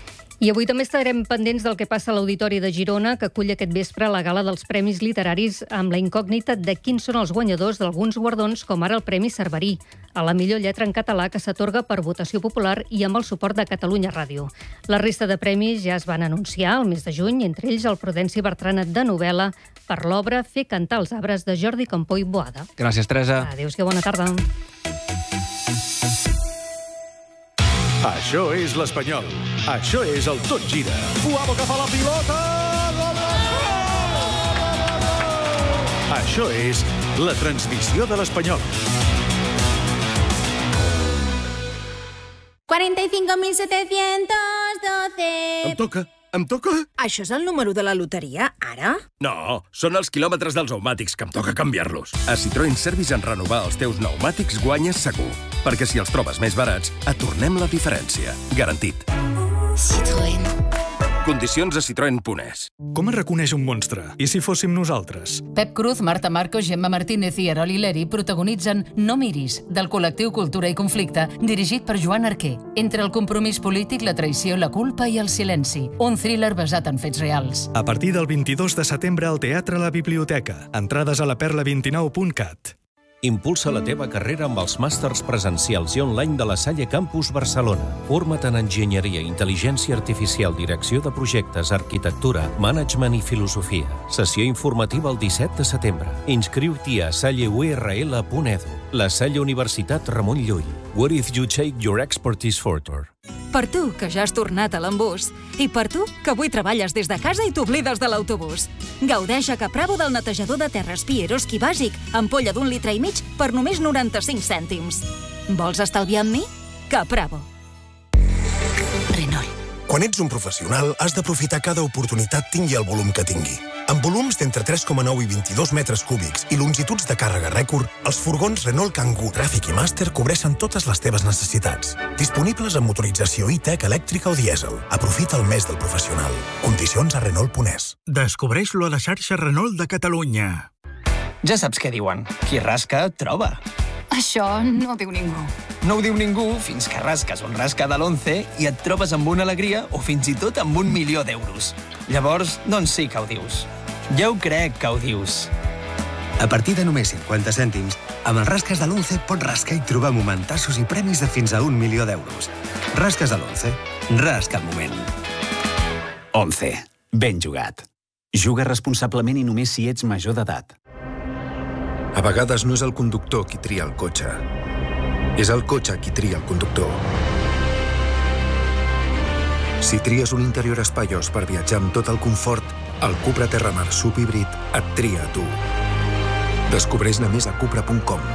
I avui també estarem pendents del que passa a l'Auditori de Girona, que acull aquest vespre la gala dels Premis Literaris amb la incògnita de quins són els guanyadors d'alguns guardons, com ara el Premi Cerverí, a la millor lletra en català, que s'atorga per votació popular i amb el suport de Catalunya Ràdio. La resta de premis ja es van anunciar el mes de juny, entre ells el Prudenci Bertrana de novel·la per l'obra Fer cantar els arbres de Jordi Campó i Boada. Gràcies, Teresa. Adéu-siau, bona tarda. Això és l'Espanyol. Això és el Tot Gira. Puavo que fa la pilota! Gol, gol, gol! Això és la transmissió de l'Espanyol. cuarenta y cinco mil setecientos doce. Em toca, em toca. Això és el número de la loteria, ara? No, són els quilòmetres dels pneumàtics, que em toca canviar-los. A Citroën Service, en renovar els teus pneumàtics guanyes segur. Perquè si els trobes més barats, et tornem la diferència. Garantit. Citroën. Condicions a citroen punt es. Com es reconeix un monstre? I si fóssim nosaltres? Pep Cruz, Marta Marcos, Gemma Martínez i Erol Ileri protagonitzen No miris, del col·lectiu Cultura i Conflicte, dirigit per Joan Arquer. Entre el compromís polític, la traïció, la culpa i el silenci. Un thriller basat en fets reals. A partir del vint-i-dos de setembre al Teatre La Biblioteca. Entrades a la perla vint nou punt cat. Impulsa la teva carrera amb els màsters presencials i online de la Salle Campus Barcelona. Forma't en enginyeria, intel·ligència artificial, direcció de projectes, arquitectura, management i filosofia. Sessió informativa el disset de setembre. Inscriu-t'hi a salle u erre ele punt edu. La Salle Universitat Ramon Llull. What if you take your expertise further? Per tu, que ja has tornat a l'embús. I per tu, que avui treballes des de casa i t'oblides de l'autobús. Gaudeix a Capravo del netejador de terres Pieroski bàsic, ampolla d'un litre i mig per només noranta-cinc cèntims. Vols estalviar amb mi? Capravo. Renault. Quan ets un professional, has d'aprofitar cada oportunitat tingui el volum que tingui. Amb volums d'entre tres coma nou i vint-i-dos metres cúbics i longituds de càrrega rècord, els furgons Renault Kangoo, Traffic i Master cobreixen totes les teves necessitats. Disponibles amb motorització i-Tech elèctrica o dièsel. Aprofita el mes del professional. Condicions a Renault punt es. Descobreix-lo a la xarxa Renault de Catalunya. Ja saps què diuen. Qui rasca, troba. Això no ho diu ningú. No ho diu ningú fins que rasques un rasca de l'onze i et trobes amb una alegria o fins i tot amb un milió d'euros. Llavors, doncs sí que ho dius. Ja ho crec que ho dius. A partir de només cinquanta cèntims, amb els rasques de l'onze pots rascar i trobar momentassos i premis de fins a un milió d'euros. Rasques de l'onze. Rasca el moment. onze. Ben jugat. Juga responsablement i només si ets major d'edat. A vegades no és el conductor qui tria el cotxe. És el cotxe qui tria el conductor. Si tries un interior espaiós per viatjar amb tot el confort, el Cupra Terramar subhíbrid et tria a tu. Descobreix-ne més a cupra punt com.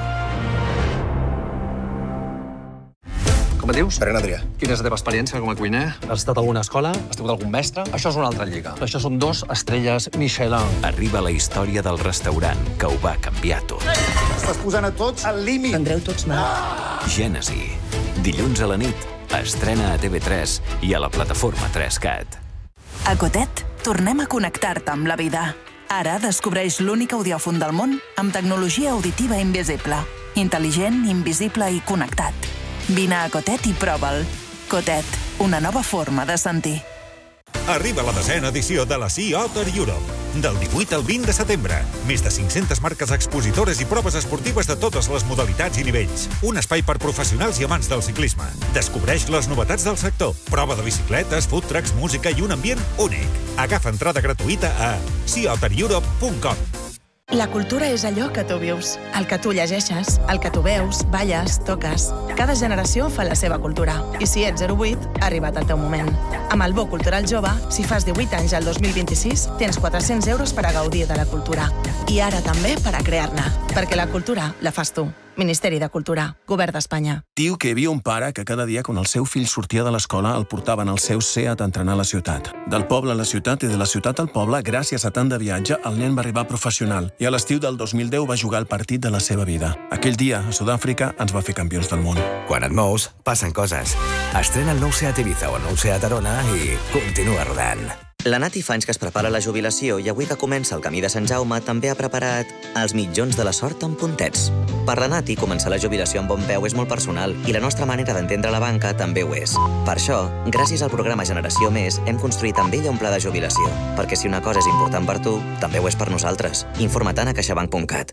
Com et dius? Pere Adrià. Quina és la teva experiència com a cuiner? Has estat a alguna escola? Has tingut algun mestre? Això és una altra lliga. Això són dos estrelles Michelin. Arriba la història del restaurant que ho va canviar tot. Estàs posant a tots al límit. Tindreu tots mal. Gènesi. Dilluns a la nit. Estrena a T V tres i a la plataforma tres cat. A Cotet, tornem a connectar-te amb la vida. Ara descobreix l'únic audiòfon del món amb tecnologia auditiva invisible. Intel·ligent, invisible i connectat. Vine a Cotet i prova'l. Cotet, una nova forma de sentir. Arriba la desena edició de la Sea Otter Europe. Del divuit al vint de setembre. Més de cinc-centes marques expositores i proves esportives de totes les modalitats i nivells. Un espai per professionals i amants del ciclisme. Descobreix les novetats del sector. Prova de bicicletes, food trucks, música i un ambient únic. Agafa entrada gratuïta a sea otter europe punt com. La cultura és allò que tu vius, el que tu llegeixes, el que tu veus, balles, toques. Cada generació fa la seva cultura. I si ets zero vuit, ha arribat el teu moment. Amb el Bo Cultural Jove, si fas divuit anys al dos mil vint-i-sis, tens quatre-cents euros per a gaudir de la cultura. I ara també per a crear-ne. Perquè la cultura la fas tu. Ministeri de Cultura, Govern d'Espanya. Diu que hi havia un pare que cada dia quan el seu fill sortia de l'escola el portaven al seu Seat a entrenar a la ciutat. Del poble a la ciutat i de la ciutat al poble, gràcies a tant de viatge, el nen va arribar professional i a l'estiu del dos mil deu va jugar el partit de la seva vida. Aquell dia, a Sud-àfrica, ens va fer campions del món. Quan et mous, passen coses. Estrena el nou Seat Ibiza o el nou Seat Arona i continua rodant. La Nati fa anys que es prepara la jubilació i avui que comença el camí de Sant Jaume també ha preparat els mitjons de la sort amb puntets. Per la Nati, començar la jubilació amb bon peu és molt personal i la nostra manera d'entendre la banca també ho és. Per això, gràcies al programa Generació Més, hem construït amb ella un pla de jubilació. Perquè si una cosa és important per tu, també ho és per nosaltres. Informa-te'n a caixabank punt cat.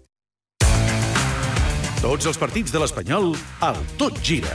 Tots els partits de l'Espanyol al Tot Gira.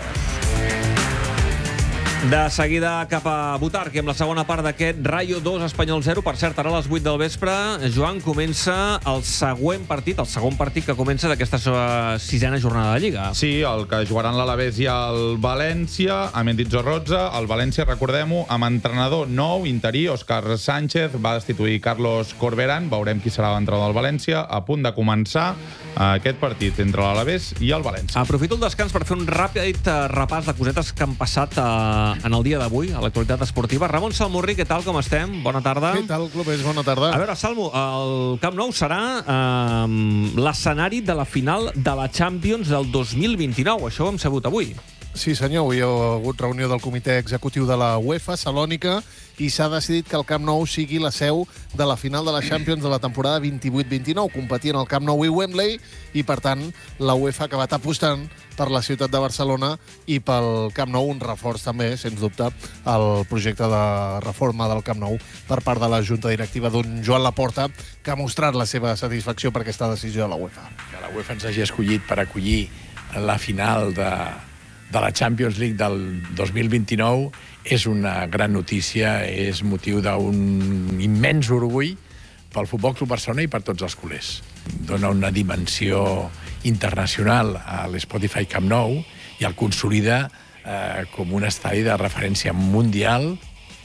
De seguida cap a Butarque, amb la segona part d'aquest Rayo dos, Espanyol zero. Per cert, ara a les vuit del vespre, Joan, comença el següent partit, el segon partit que comença d'aquesta sisena jornada de Lliga. Sí, el que jugaran l'Alavés i el València, amb Endizo Rozza. El València, recordem-ho, amb entrenador nou, interí, Òscar Sánchez, va destituir Carlos Corberán. Veurem qui serà l'entrenador del València. A punt de començar aquest partit entre l'Alavés i el València. Aprofito el descans per fer un ràpid repàs de cosetes que han passat a en el dia d'avui, a l'actualitat esportiva. Ramon Salmurri, què tal, com estem? Bona tarda. Què tal, clubers? Bona tarda. A veure, Salmo, el Camp Nou serà eh, l'escenari de la final de la Champions del dos mil vint-i-nou. Això ho hem sabut avui. Sí, senyor, avui hi ha hagut reunió del comitè executiu de la UEFA, Salònica, i s'ha decidit que el Camp Nou sigui la seu de la final de la Champions de la temporada vint-i-vuit vint-i-nou, competint al Camp Nou i Wembley, i per tant la UEFA ha acabat apostant per la ciutat de Barcelona i pel Camp Nou, un reforç també, sens dubte, al projecte de reforma del Camp Nou per part de la Junta Directiva d'un Joan Laporta, que ha mostrat la seva satisfacció per aquesta decisió de la UEFA. Que la UEFA ens hagi escollit per acollir la final de, de la Champions League del dos mil vint-i-nou és una gran notícia, és motiu d'un immens orgull pel Futbol Club Barcelona i per tots els culers. Dona una dimensió internacional a l'Spotify Camp Nou i el consolida eh, com un estadi de referència mundial.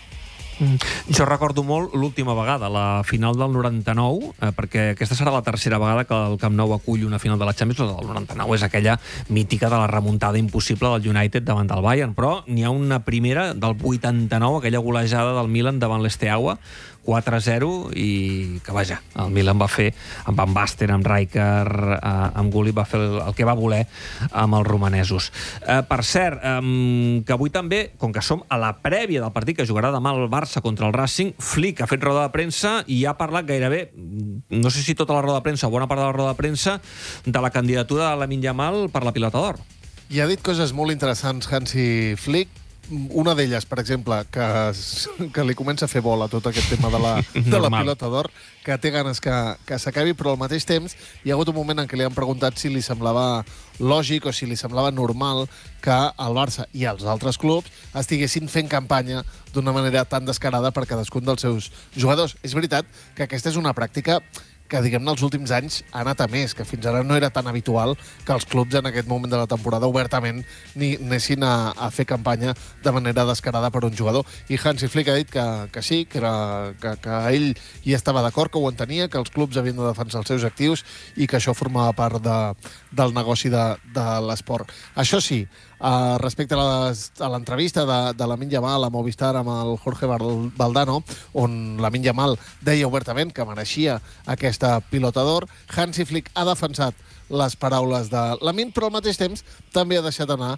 Mm. Jo recordo molt l'última vegada, la final del noranta-nou, eh, perquè aquesta serà la tercera vegada que el Camp Nou acull una final de la Champions. La del noranta-nou és aquella mítica de la remuntada impossible del United davant del Bayern, però n'hi ha una primera del vuitanta-nou, aquella golejada del Milan davant l'Esteaua, quatre a zero, i que, vaja, el Milan va fer amb Van Basten, amb Rijkaard, eh, amb Gullit, va fer el, el que va voler amb els romanesos. Eh, per cert, eh, que avui també, com que som a la prèvia del partit que jugarà demà el Barça contra el Racing, Flick ha fet roda de premsa i ha parlat gairebé, no sé si tota la roda de premsa o bona part de la roda de premsa, de la candidatura de Lamine Yamal per la Pilota d'Or. I ha dit coses molt interessants Hansi Flick. Una d'elles, per exemple, que, que li comença a fer bola tot aquest tema de la, de la Pilota d'Or, que té ganes que, que s'acabi, però al mateix temps hi ha hagut un moment en què li han preguntat si li semblava lògic o si li semblava normal que el Barça i els altres clubs estiguessin fent campanya d'una manera tan descarada per cadascun dels seus jugadors. És veritat que aquesta és una pràctica que, diguem-ne, els últims anys ha anat a més, que fins ara no era tan habitual que els clubs en aquest moment de la temporada obertament ni anessin a, a fer campanya de manera descarada per un jugador. I Hansi Flick ha dit que, que sí, que, era, que, que ell hi estava d'acord, que ho entenia, que els clubs havien de defensar els seus actius i que això formava part de, del negoci de, de l'esport. Això sí, Uh, respecte a l'entrevista de, de Lamine Yamal a Movistar amb el Jorge Valdano, on Lamine Yamal deia obertament que mereixia aquesta Pilota d'Or, Hansi Flick ha defensat les paraules de Lamine, però al mateix temps també ha deixat anar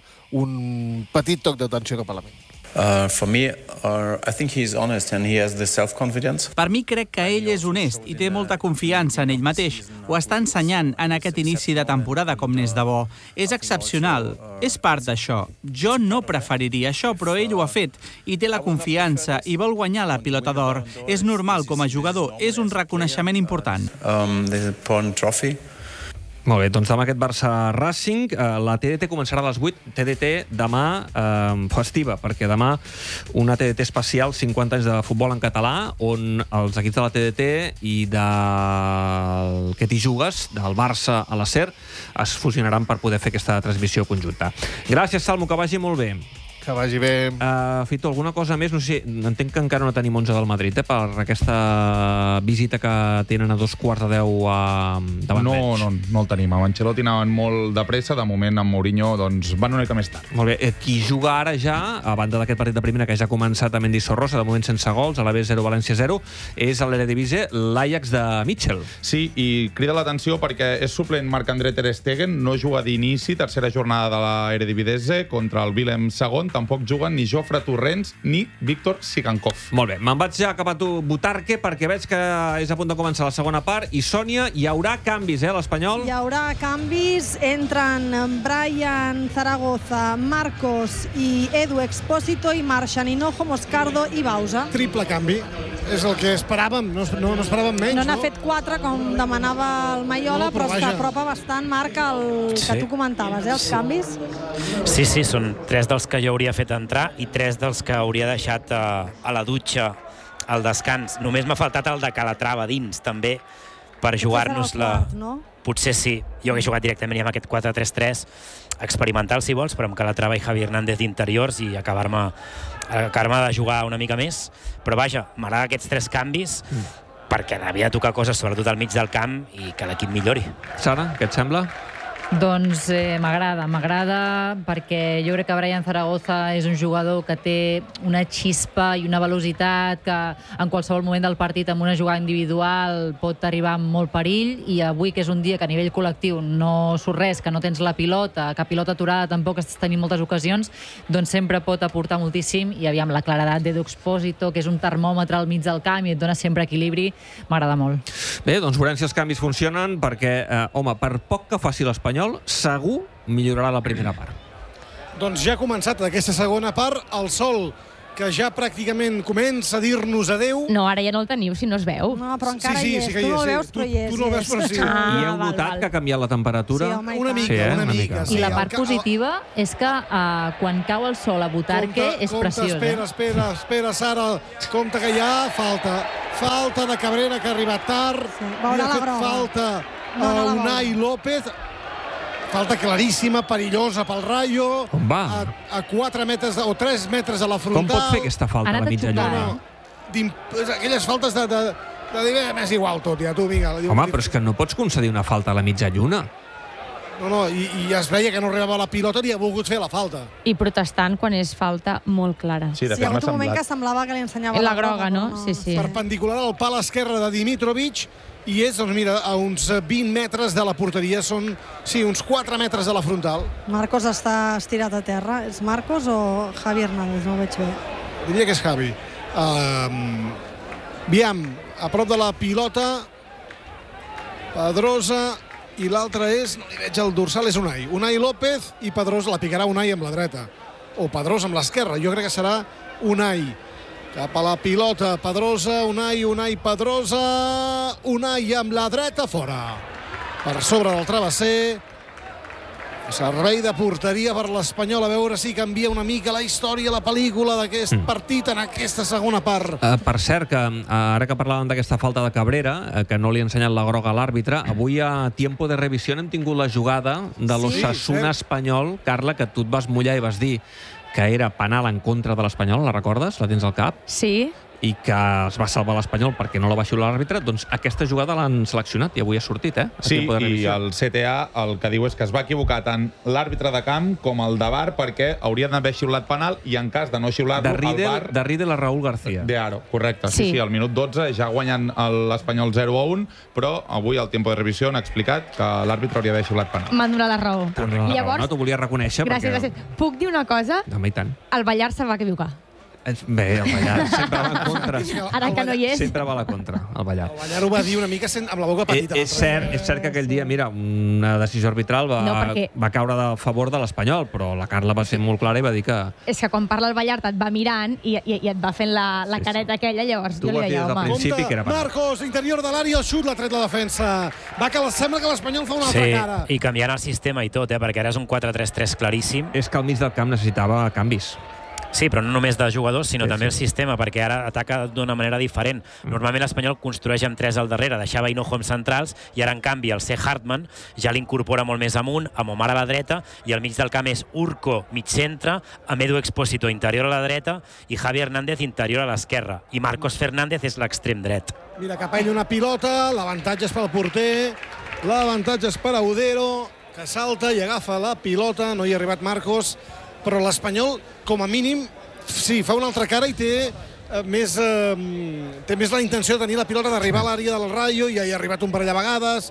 un petit toc d'atenció cap a Lamine. Uh, for me, uh, I think he's honest and he has the self-confidence. Per mi crec que ell és honest i té molta confiança en ell mateix. Ho està ensenyant en aquest inici de temporada com n'és de bo. És excepcional. És part d'això. Jo no preferiria això, però ell ho ha fet i té la confiança i vol guanyar la Pilota d'Or. És normal com a jugador. És un reconeixement important. Um, there's a important trophy. Molt bé, doncs demà aquest Barça-Racing, eh, la T D T començarà a les vuit, T D T demà eh, festiva, perquè demà una T D T especial, cinquanta anys de futbol en català, on els equips de la T D T i del que t'hi jugues, del Barça a la SER, es fusionaran per poder fer aquesta transmissió conjunta. Gràcies, Salmo, que vagi molt bé. Que vagi bé. Uh, Fito, alguna cosa més? No sé, entenc que encara no tenim onze del Madrid, eh, per aquesta visita que tenen a dos quarts de deu a, davant no, Bench. No, no el tenim. Amb Ancelotti anaven molt de pressa, de moment amb Mourinho doncs, van una mica més tard. Molt bé. Eh, qui juga ara ja, a banda d'aquest partit de primera que ja ha començat a Mendizorrosa, de moment sense gols, a la B zero, València zero, és a l'Eredivisie l'Ajax de Mitchell. Sí, i crida l'atenció perquè és suplent Marc-André Ter Stegen, no juga d'inici, tercera jornada de l'Eredivisie contra el Willem segon, tampoc juguen ni Jofre Torrents ni Víctor Sigankov. Molt bé, me'n vaig ja cap a tu, Butarque, perquè veig que és a punt de començar la segona part. I Sònia, hi haurà canvis, eh, a l'Espanyol? Hi haurà canvis, entren Brian Zaragoza, Marcos i Edu Expósito i marxen Hinojo, Moscardo i Bausa. Triple canvi, és el que esperàvem, no, no, no esperàvem menys, no? No n'ha no? fet quatre, com demanava el Maiola, no, però, però s'apropa bastant, Marc, el sí. que tu comentaves, eh, els sí. canvis. Sí, sí, són tres dels que jo hauria fet entrar i tres dels que hauria deixat a, a la dutxa al descans. Només m'ha faltat el de Calatrava dins, també, per jugar-nos la... No? Potser sí. Jo hagués jugat directament amb aquest quatre tres tres, experimental, si vols, però amb Calatrava i Javi Hernández d'interiors i acabar-me acabar de jugar una mica més. Però vaja, m'agrada aquests tres canvis mm. perquè havia de tocar coses, sobretot al mig del camp, i que l'equip millori. Sara, què et sembla? Doncs eh, m'agrada, m'agrada perquè jo crec que Brian Zaragoza és un jugador que té una xispa i una velocitat que en qualsevol moment del partit amb una jugada individual pot arribar amb molt perill, i avui, que és un dia que a nivell col·lectiu no surt res, que no tens la pilota, que pilota aturada tampoc estàs tenint moltes ocasions, doncs sempre pot aportar moltíssim, i aviam, la claredat d'Edu Expósito, que és un termòmetre al mig del camp i et dona sempre equilibri, m'agrada molt. Bé, doncs veurem si els canvis funcionen, perquè, eh, home, per poc que faci l'Espanyol, segur millorarà la primera part. Doncs ja ha començat aquesta segona part, el sol, que ja pràcticament comença a dir-nos adeu. No, ara ja no el teniu, si no es veu. No, però encara sí, sí, hi és. sí que tu hi no és, el sí. veus, però hi és. Tu no el veus, però sí. Ah, I heu notat val, val. que ha canviat la temperatura? Sí, home, una mica, sí, eh? una mica. Sí, I la part positiva és que uh, quan cau el sol a Butarque és compte, preciós. Espera, espera, espera, Sara. Compte que hi ha falta. Falta de Cabrera, que ha arribat tard. Sí, veurà la groga. Falta No, no a la Unai López. Falta claríssima, perillosa pel Rayo. On va? A, a quatre metres o tres metres a la frontal. Com pot fer aquesta falta a la mitja lluna? No, aquelles faltes de, de, de dir, m'és igual tot, ja, tu, vinga. Home, però és que no pots concedir una falta a la mitja lluna. No, no, i, i es veia que no arribava la pilota ni ha volgut fer la falta. I protestant quan és falta molt clara. Sí, de Sí, hi ha hagut un moment que semblava que li ensenyava la groga, no? Sí, sí. Perpendicular al pal esquerre de Dimitrovic, i és, doncs mira, a uns vint metres de la porteria, són, sí, uns quatre metres de la frontal. Marcos està estirat a terra. És Marcos o Javi Hernández? No ho veig bé. Diria que és Javi. Um, Biam, a prop de la pilota, Pedrosa, i l'altre és, no li veig el dorsal, és Unai. Unai López, i Pedrosa, la picarà Unai amb la dreta. O Pedrosa amb l'esquerra, jo crec que serà Unai. Cap a la pilota, Pedrosa, Unai, Unai, Pedrosa, Unai amb la dreta, fora. Per sobre del travesser, servei de porteria per l'Espanyol, a veure si canvia una mica la història, la pel·lícula d'aquest mm. partit en aquesta segona part. Uh, per cert, que uh, ara que parlàvem d'aquesta falta de Cabrera, uh, que no li ha ensenyat la groga a l'àrbitre, avui a Tiempo de Revisió hem tingut la jugada de l'Osasuna Sí, espanyol, Carla, que tu et vas mullar i vas dir que era penal en contra de l'Espanyol, la recordes? La tens al cap? Sí. I que es va salvar l'Espanyol perquè no la va xiular l'àrbitre, doncs aquesta jugada l'han seleccionat i avui ha sortit, eh? Sí, i el C T A el que diu és que es va equivocar tant l'àrbitre de camp com el de V A R, perquè haurien d'haver xiulat penal i en cas de no xiular-lo, de el Riedel, V A R... De Riedel a Raúl García. De Aro, correcte. Sí, Sí. sí, al minut dotze ja guanyen l'Espanyol zero a un, però avui al Tiempo de Revisió han explicat que l'àrbitre hauria d'haver xiulat penal. M'han donat la raó. Pues no, Llavors, no t'ho volia reconèixer. gràcies, perquè... gràcies. Puc dir una cosa? Home, i tant. El Ballar se va equivocar. Bé, el Ballar sempre va en contra. Ara que no hi és. Sempre va a la contra, el Ballar. El Ballar ho va dir una mica sent, amb la boca petita. Eh, és, cert, és cert que aquell dia, mira, una decisió arbitral va, No, perquè- va caure a favor de l'Espanyol, però la Carla va ser molt clara i va dir que... És que quan parla el Ballart et va mirant i, i, i et va fent la, la careta aquella, llavors Tu jo ho li has dit deia, des del home... principi que era penal. Marcos, interior de l'àrea, el xut, l'ha tret la defensa. Va, que la, sembla que l'Espanyol fa una Sí, altra cara. i canviant el sistema i tot, eh, perquè ara és un quatre tres tres claríssim. És que al mig del camp necessitava canvis. Sí, però no només de jugadors, sinó Sí, també sí. el sistema, perquè ara ataca d'una manera diferent. Normalment l'Espanyol construeix amb tres al darrere, deixava Hinojo amb centrals, i ara, en canvi, el C. Hartmann ja l'incorpora molt més amunt, amb Omar a la dreta, i al mig del camp és Urco, mig centre, amb Edu Expósito interior a la dreta, i Javi Hernández interior a l'esquerra. I Marcos Fernández és l'extrem dret. Mira, cap a ell una pilota, l'avantatge és pel porter, l'avantatge és per Audero, que salta i agafa la pilota, no hi ha arribat Marcos, però l'Espanyol, com a mínim, sí, fa una altra cara i té eh, més, eh, té més la intenció de tenir la pilota, d'arribar a l'àrea del Rayo, i ja hi ha arribat un parell de vegades.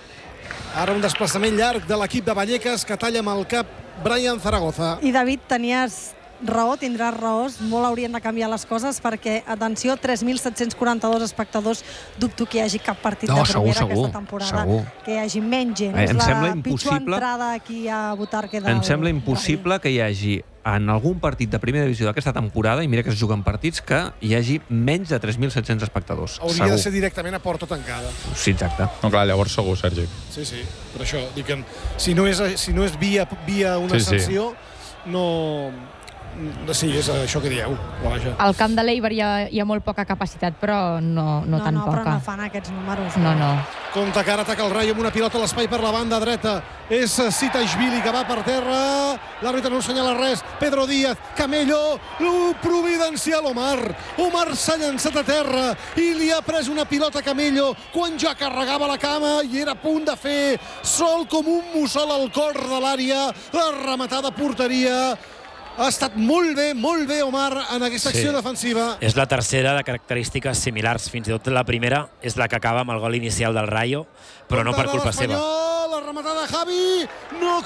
Ara un desplaçament llarg de l'equip de Vallecas, que talla amb el cap Brian Zaragoza. I David, tenies raó, tindràs raó, molt haurien de canviar les coses perquè, atenció, tres mil set-cents quaranta-dos espectadors, dubto que hi hagi cap partit No, de segur, primera segur, aquesta temporada segur. que hi hagi menys gent. Eh, em És sembla la pitjor impossible- entrada aquí a Butarque del Em sembla impossible que hi hagi en algun partit de primera divisió d'aquesta temporada, i mira que es juguen partits, que hi hagi menys de tres mil set-cents espectadors. Hauria Segur. de ser directament a porta tancada. Sí, exacte. No, clar, llavors segur, Sergi. Sí, sí, per això dic que si no és, si no és via, via una Sí, sí. sanció, no, Sí, és això que dieu. Vaja. Al camp de l'Eibar hi, hi ha molt poca capacitat, però no, no, No, tan no, poca. però no fan aquests números. No, no. Compte que ara ataca el Rayo amb una pilota a l'espai per la banda dreta. És Sitaishvili que va per terra. L'àrbitre no assenyala res. Pedro Díaz, Camello, providencial Omar. Omar s'ha llançat a terra i li ha pres una pilota a Camello quan ja carregava la cama i era a punt de fer sol com un mussol al cor de l'àrea. La rematada porteria. Ha estat molt bé, molt bé Omar en aquesta acció Sí. defensiva. És la tercera de característiques similars. Fins i tot la primera és la que acaba amb el gol inicial del Rayo, però no per culpa seva. La rematada de Javi, no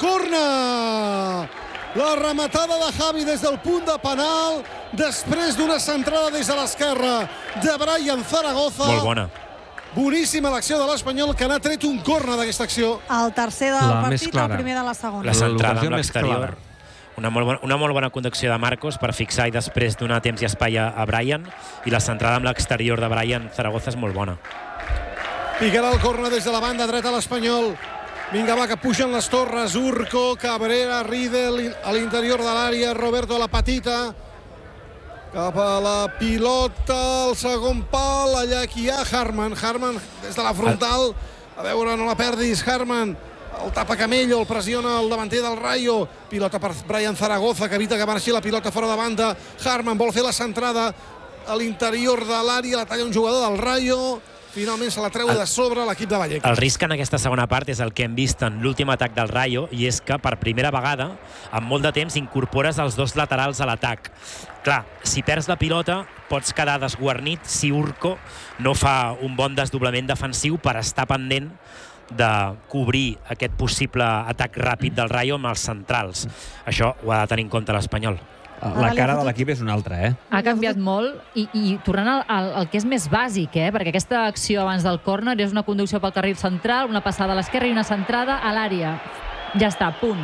corna! La rematada de Javi des del punt de penal, després d'una centrada des de l'esquerra de Brian Zaragoza. Molt bona. Boníssima l'acció de l'Espanyol, que n'ha tret un corna d'aquesta acció. El tercer del La més partit, el clara. primer de la segona. La centrada L'ocasió amb més l'exterior. clara. Una molt, bona, una molt bona conducció de Marcos per fixar i després donar temps i espai a, a Brian, i la centrada amb l'exterior de Brian Zaragoza és molt bona. Picarà el corna des de la banda dreta l'Espanyol. Vinga, va, que pugen les torres. Urco, Cabrera, Riedel a l'interior de l'àrea. Roberto a la petita. Cap a la pilota, el segon pal. Allà qui hi ha Harman. Harman des de la frontal. A veure, no la perdis, Harman. El tapa Camello, el pressiona el davanter del Rayo. Pilota per Brian Zaragoza, que evita que marxi la pilota fora de banda. Harman vol fer la centrada a l'interior de l'àrea. La talla un jugador del Rayo. Finalment se la treu de sobre l'equip de Vallecas. El risc en aquesta segona part és el que hem vist en l'últim atac del Rayo, i és que per primera vegada, en molt de temps, incorpores els dos laterals a l'atac. Clar, si perds la pilota, pots quedar desguarnit si Urco no fa un bon desdoblament defensiu per estar pendent de cobrir aquest possible atac ràpid del Rayo amb els centrals. Això ho ha de tenir en compte l'Espanyol. La cara de l'equip és una altra, eh? Ha canviat molt i, i tornant al, al, al que és més bàsic, eh? Perquè aquesta acció abans del córner és una conducció pel carril central, una passada a l'esquerra i una centrada a l'àrea. Ja està, punt.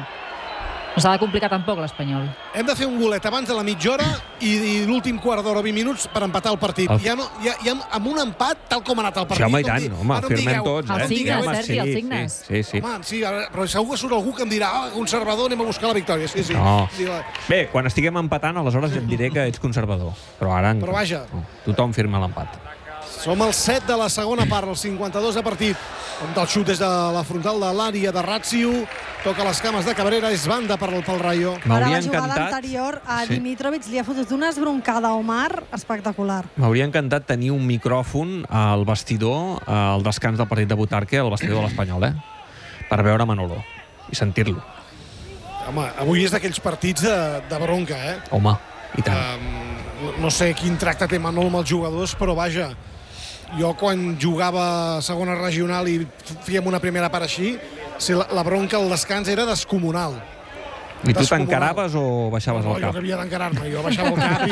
No s'ha de complicar tampoc l'Espanyol. Hem de fer un golet abans de la mitja hora i, i l'últim quart d'hora, vint minuts, per empatar el partit. El... Ja no, ja, ja amb un empat, tal com ha anat el partit. Sí, home, i no em tant, di- home, ara no em firmem digueu- tots, no eh? em Els signes, digueu- Sergi, els signes. Sí, sí. Home, sí, ara- però segur que surt algú que em dirà ah, conservador, anem a buscar la victòria. Sí, sí. No. Sí, la- Bé, quan estiguem empatant, aleshores et diré que ets conservador. Però ara... Però vaja. No, tothom firma l'empat. Som al set de la segona part, el cinquanta-dos de partit. On el xut des de la frontal de l'àrea de Ratziu. Toca les cames de Cabrera, és banda per, pel Rayo. Ara M'hauria la jugada encantat... anterior a Sí. Dimitrovic li ha fotut una esbroncada a Omar espectacular. M'hauria encantat tenir un micròfon al vestidor, al descans del partit de Butarque, al vestidor de l'Espanyol, eh? Per veure Manolo i sentir-lo. Home, avui és d'aquells partits de, de bronca, eh? Home, i tant. Um, no sé quin tracte té Manolo amb els jugadors, però vaja, jo quan jugava a segona regional i fèiem una primera part així, si la, la bronca al descans era descomunal. I tu Descomunal. t'encaraves o baixaves no, el jo cap? que havia d'encarar-me, jo baixava el cap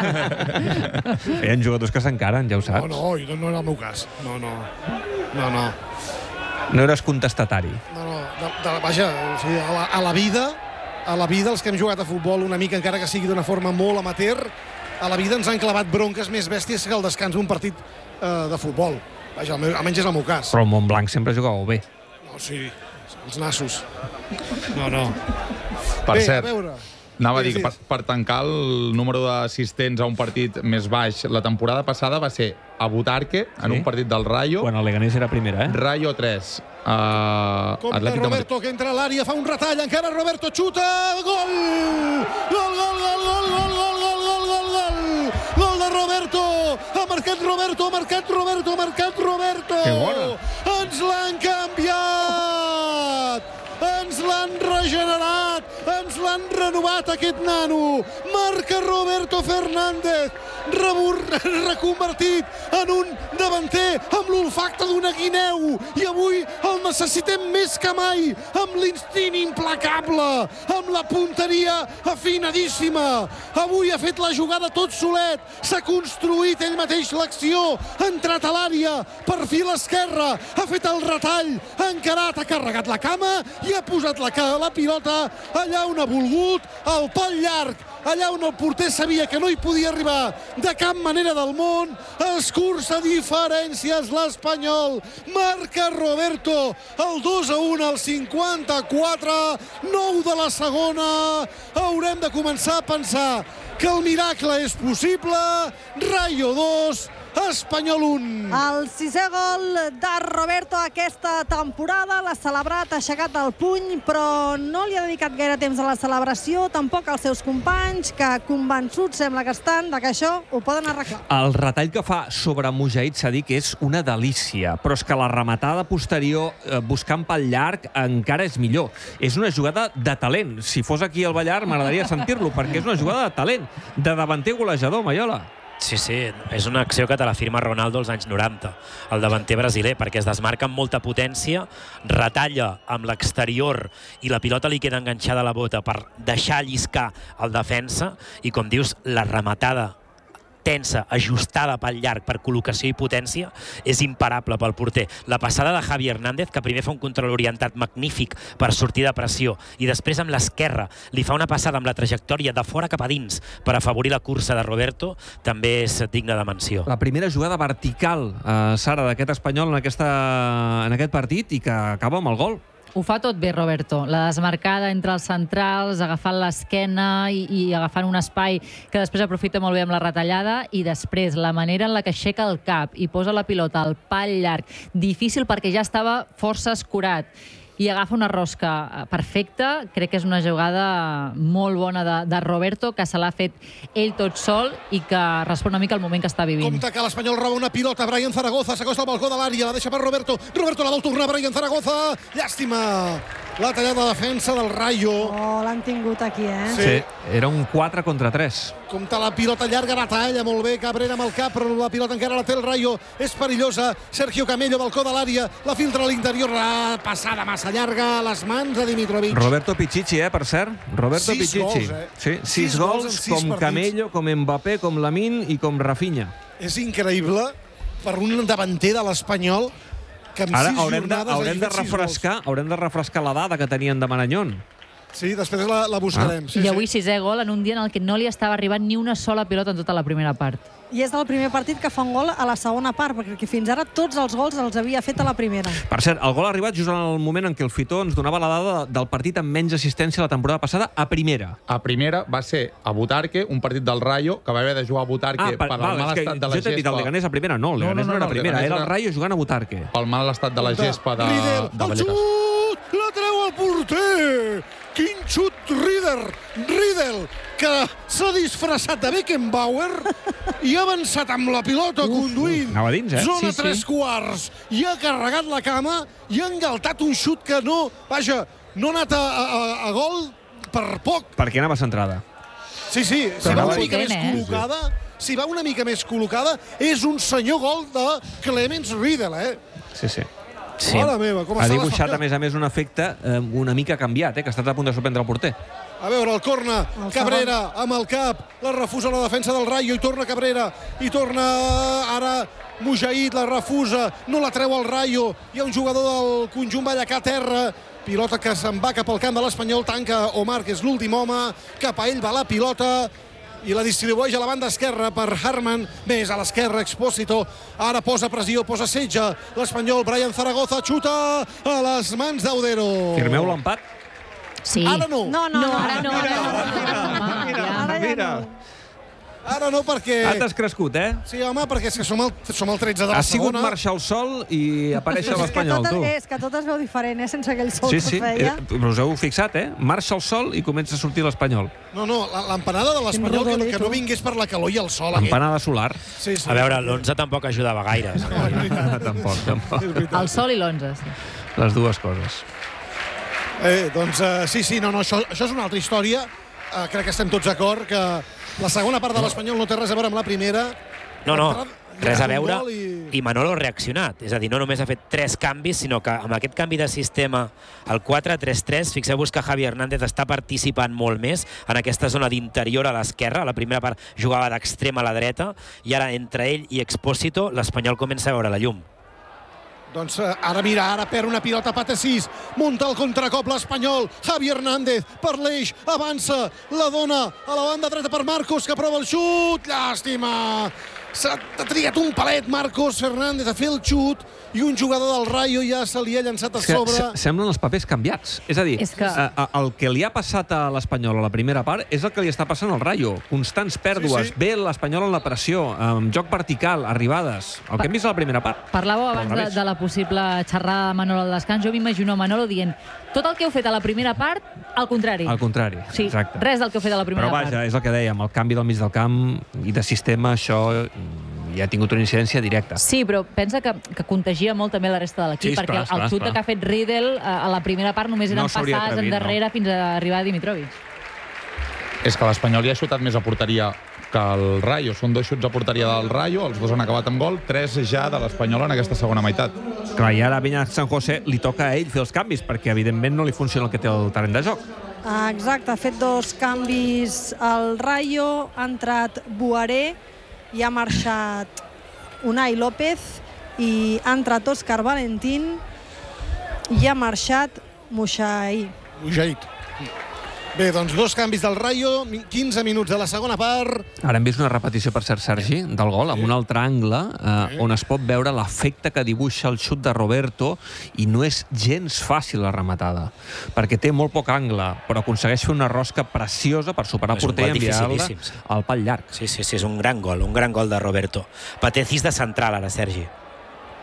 i... Hi ha jugadors que s'encaren, ja ho No, saps. no, jo no era el meu cas. No, no. No, no. No eres contestatari. No, no. De, de, vaja, o sigui, a, la, a la vida, a la vida, els que hem jugat a futbol una mica, encara que sigui d'una forma molt amateur, a la vida ens han clavat bronques més bèsties que el descans d'un partit eh, de futbol. Vaja, almenys, almenys és el meu cas. Però el Montblanc sempre jugàveu bé. No, sí, els nassos. No, no. Per Bé, cert, a veure. anava a dir Digues, que per, digues. per tancar el número d'assistents a un partit més baix, la temporada passada va ser a Butarque, en Sí? un partit del Rayo, Quan el Leganés era primera, eh? Rayo tres, uh, Compte Atlètic de Madrid. Roberto, que entra a l'àrea, fa un retall, encara Roberto xuta, gol! Gol, gol, gol, gol, gol, gol, gol, gol, gol, gol! Gol de Roberto! Ha marcat Roberto, ha marcat Roberto, ha marcat Roberto! Que bona! Ens l'han canviat! Ens l'han regenerat, ens l'han renovat aquest nano. Marca Roberto Fernández, rebur, reconvertit en un davanter amb l'olfacte d'una guineu. I avui el necessitem més que mai, amb l'instint implacable, amb la punteria afinadíssima. Avui ha fet la jugada tot solet, s'ha construït ell mateix l'acció, ha entrat a l'àrea, perfil esquerre, ha fet el retall, ha encarat, ha carregat la cama i ha posat la, la pilota allà on ha volgut, al pal llarg allà on el porter sabia que no hi podia arribar de cap manera del món. Escurça diferències l'Espanyol. Marca Roberto el dos a un al cinquanta-quatre, nou de la segona. Haurem de començar a pensar que el miracle és possible. Rayo dos, Espanyol un. El sisè gol de Roberto aquesta temporada, l'ha celebrat, ha aixecat el puny, però no li ha dedicat gaire temps a la celebració, tampoc als seus companys, que convençuts sembla que estan de que això ho poden arreglar. El retall que fa sobre Mujahid Sadik és una delícia, però és que la rematada posterior, eh, buscant pel llarg, encara és millor. És una jugada de talent. Si fos aquí al Ballar, m'agradaria sentir-lo, perquè és una jugada de talent, de davanter golejador, Maiola. Sí, sí, és una acció que te la firma Ronaldo als anys noranta, el davanter brasiler, perquè es desmarca amb molta potència, retalla amb l'exterior i la pilota li queda enganxada a la bota per deixar lliscar el defensa i, com dius, la rematada tensa, ajustada pel llarg, per col·locació i potència, és imparable pel porter. La passada de Javi Hernández, que primer fa un control orientat magnífic per sortir de pressió, i després amb l'esquerra li fa una passada amb la trajectòria de fora cap a dins per afavorir la cursa de Roberto, també és digne de menció. La primera jugada vertical, eh, Sara, d'aquest espanyol en, aquesta, en aquest partit i que acaba amb el gol. Ho fa tot bé, Roberto. La desmarcada entre els centrals, agafant l'esquena i, i agafant un espai que després aprofita molt bé amb la retallada, i després la manera en la que aixeca el cap i posa la pilota al pal llarg. Difícil perquè ja estava força escurat. I agafa una rosca perfecta. Crec que és una jugada molt bona de, de Roberto, que se l'ha fet ell tot sol i que respon una mica al moment que està vivint. Compte que l'Espanyol roba una pilota. Brian Zaragoza s'acosta al balcó de l'àrea, la deixa per Roberto. Roberto la vol tornar, Brian Zaragoza. Llàstima la tallada de defensa del Rayo. Oh, l'han tingut aquí, eh? Sí. sí, era un quatre contra tres. Compte la pilota llarga, la talla molt bé, Cabrera amb el cap, però la pilota encara la té el Rayo. És perillosa. Sergio Camello, balcó de l'àrea, la filtra a l'interior, la passada massa llarga a les mans de Dimitrovic. Roberto Pichichi, eh, per cert. Roberto sis Pichichi. Gols, eh? Sí, sis, sis gols, gols sis com partits. Camello, com Mbappé, com Lamine i com Rafinha. És increïble per un davanter de l'Espanyol que amb Ara sis haurem de, jornades haurem de refrescar, haurem de refrescar la dada que tenien de Marañón. Sí, després la, la buscarem. Ah. Sí, I avui sí. sisè gol en un dia en el que no li estava arribant ni una sola pilota en tota la primera part. I és del primer partit que fa un gol a la segona part, perquè fins ara tots els gols els havia fet a la primera. Per cert, el gol ha arribat just en el moment en què el Fitó ens donava la dada del partit amb menys assistència la temporada passada a primera. A primera va ser a Butarque, un partit del Rayo, que va haver de jugar a Butarque Ah, per, pel val, mal és que estat de la jo t'he dit gespa. el Leganés a primera, no, el Leganés no, no, no, no era a primera, era el Rayo jugant a Butarque. Pel mal estat de la gespa de, Riedel, de el Vallecas. xut! La treu el porter! Quin xut, Riedel! Riedel, que s'ha disfressat de Beckenbauer i ha avançat amb la pilota conduint. Anava dins, eh? Zona Sí, sí. tres quarts. I ha carregat la cama i ha engaltat un xut que no... Vaja, no ha anat a, a, a gol per poc. Perquè anava centrada. Sí, sí, si Però va anava una mica potent, més eh? col·locada, si va una mica més col·locada, és un senyor gol de Clemens Riedel, eh? Sí, sí. Sí. Mare meva, com ha està dibuixat, l'Espanyol? a més a més, un efecte eh, una mica canviat, eh, que ha estat a punt de sorprendre el porter. A veure, el corna, Cabrera amb el cap, la refusa la defensa del Rayo i torna Cabrera, i torna ara Mujahid, la refusa, no la treu el Rayo, hi ha un jugador del conjunt Vallecà a terra, pilota que se'n va cap al camp de l'Espanyol, tanca Omar, que és l'últim home, cap a ell va la pilota, i la distribueix a la banda esquerra per Harman, més a l'esquerra Expósito, ara posa pressió, posa setge l'Espanyol, Brian Zaragoza xuta a les mans d'Audero. Firmeu l'empat? Sí. Ara no. No, no, No, no. ara no, ara no. Ara ja Mira. no. Ara no, perquè... Ara t'has crescut, eh? Sí, home, perquè és que som el, som el tretze de la Ha sigut segona. marxar el sol i aparèixer És que l'Espanyol, tot, tu. és que tot es veu diferent, eh, sense aquell sol Sí, que sí, feia. eh, però us heu fixat, eh? Marxa el sol i comença a sortir l'Espanyol. No, no, la- l'empanada de l'Espanyol que, no- que no vingués per la calor i el sol. aquest. Empanada solar. Sí, sí. A veure, l'onze tampoc ajudava gaire. tampoc, tampoc. El sol i l'onze, sí. Les dues coses. Eh, doncs uh, sí, sí, no, no, això, això és una altra història. Uh, crec que estem tots d'acord que la segona part de l'Espanyol no té res a veure amb la primera. No, no, res a Un veure. gol i- I Manolo ha reaccionat. És a dir, no només ha fet tres canvis, sinó que amb aquest canvi de sistema, el quatre tres tres, fixeu-vos que Javi Hernández està participant molt més en aquesta zona d'interior a l'esquerra. A la primera part jugava d'extrem a la dreta i ara entre ell i Expósito l'Espanyol comença a veure la llum. Doncs ara mira, ara perd una pilota Patacís, munta el contracop l'Espanyol, Javi Hernández per l'eix, avança, la dona a la banda dreta per Marcos, que prova el xut, llàstima! S'ha triat un palet Marcos Fernández a fer el xut i un jugador del Rayo ja se li ha llançat a sobre. Semblen els papers canviats. És a dir, és que... el que li ha passat a l'Espanyol a la primera part és el que li està passant al Rayo. Constants pèrdues, sí, sí. Ve l'Espanyol en la pressió, amb joc vertical, arribades. El que hem vist a la primera part. Parlàveu abans de, de la possible xerrada de Manolo al descans. Jo m'imagino Manolo dient tot el que heu fet a la primera part, al contrari. Al contrari, sí, exacte. Res del que heu fet a la primera part. Però vaja, part. és el que dèiem, el canvi del mig del camp i de sistema, això ja ha tingut una incidència directa. Sí, però pensa que, que contagia molt també la resta de l'equip, sí, perquè esclar, el xut que ha fet Riedel a la primera part només eren no passades endarrere no. fins a arribar a Dimitrovic. És que l'Espanyol ja ha xutat més a porteria que el Rayo. Són dos xuts a porteria del Rayo, els dos han acabat amb gol, tres ja de l'Espanyol en aquesta segona meitat. Clar, i ara a Vinyas San José li toca a ell fer els canvis, perquè evidentment no li funciona el que té el terreny de joc. Exacte, ha fet dos canvis al Rayo, ha entrat Boaré i ha marxat Unai López i ha entrat Òscar Valentín i ha marxat Muixaí. Muixaí. Bé, doncs dos canvis del Rayo, quinze minuts de la segona part. Ara hem vist una repetició, per cert, Sergi, del gol, amb un altre angle, eh, on es pot veure l'efecte que dibuixa el xut de Roberto i no és gens fàcil la rematada, perquè té molt poc angle, però aconsegueix fer una rosca preciosa per superar el porter i enviar-la al pal llarg. Sí, sí, sí, és un gran gol, un gran gol de Roberto. Patacís de central, ara, Sergi.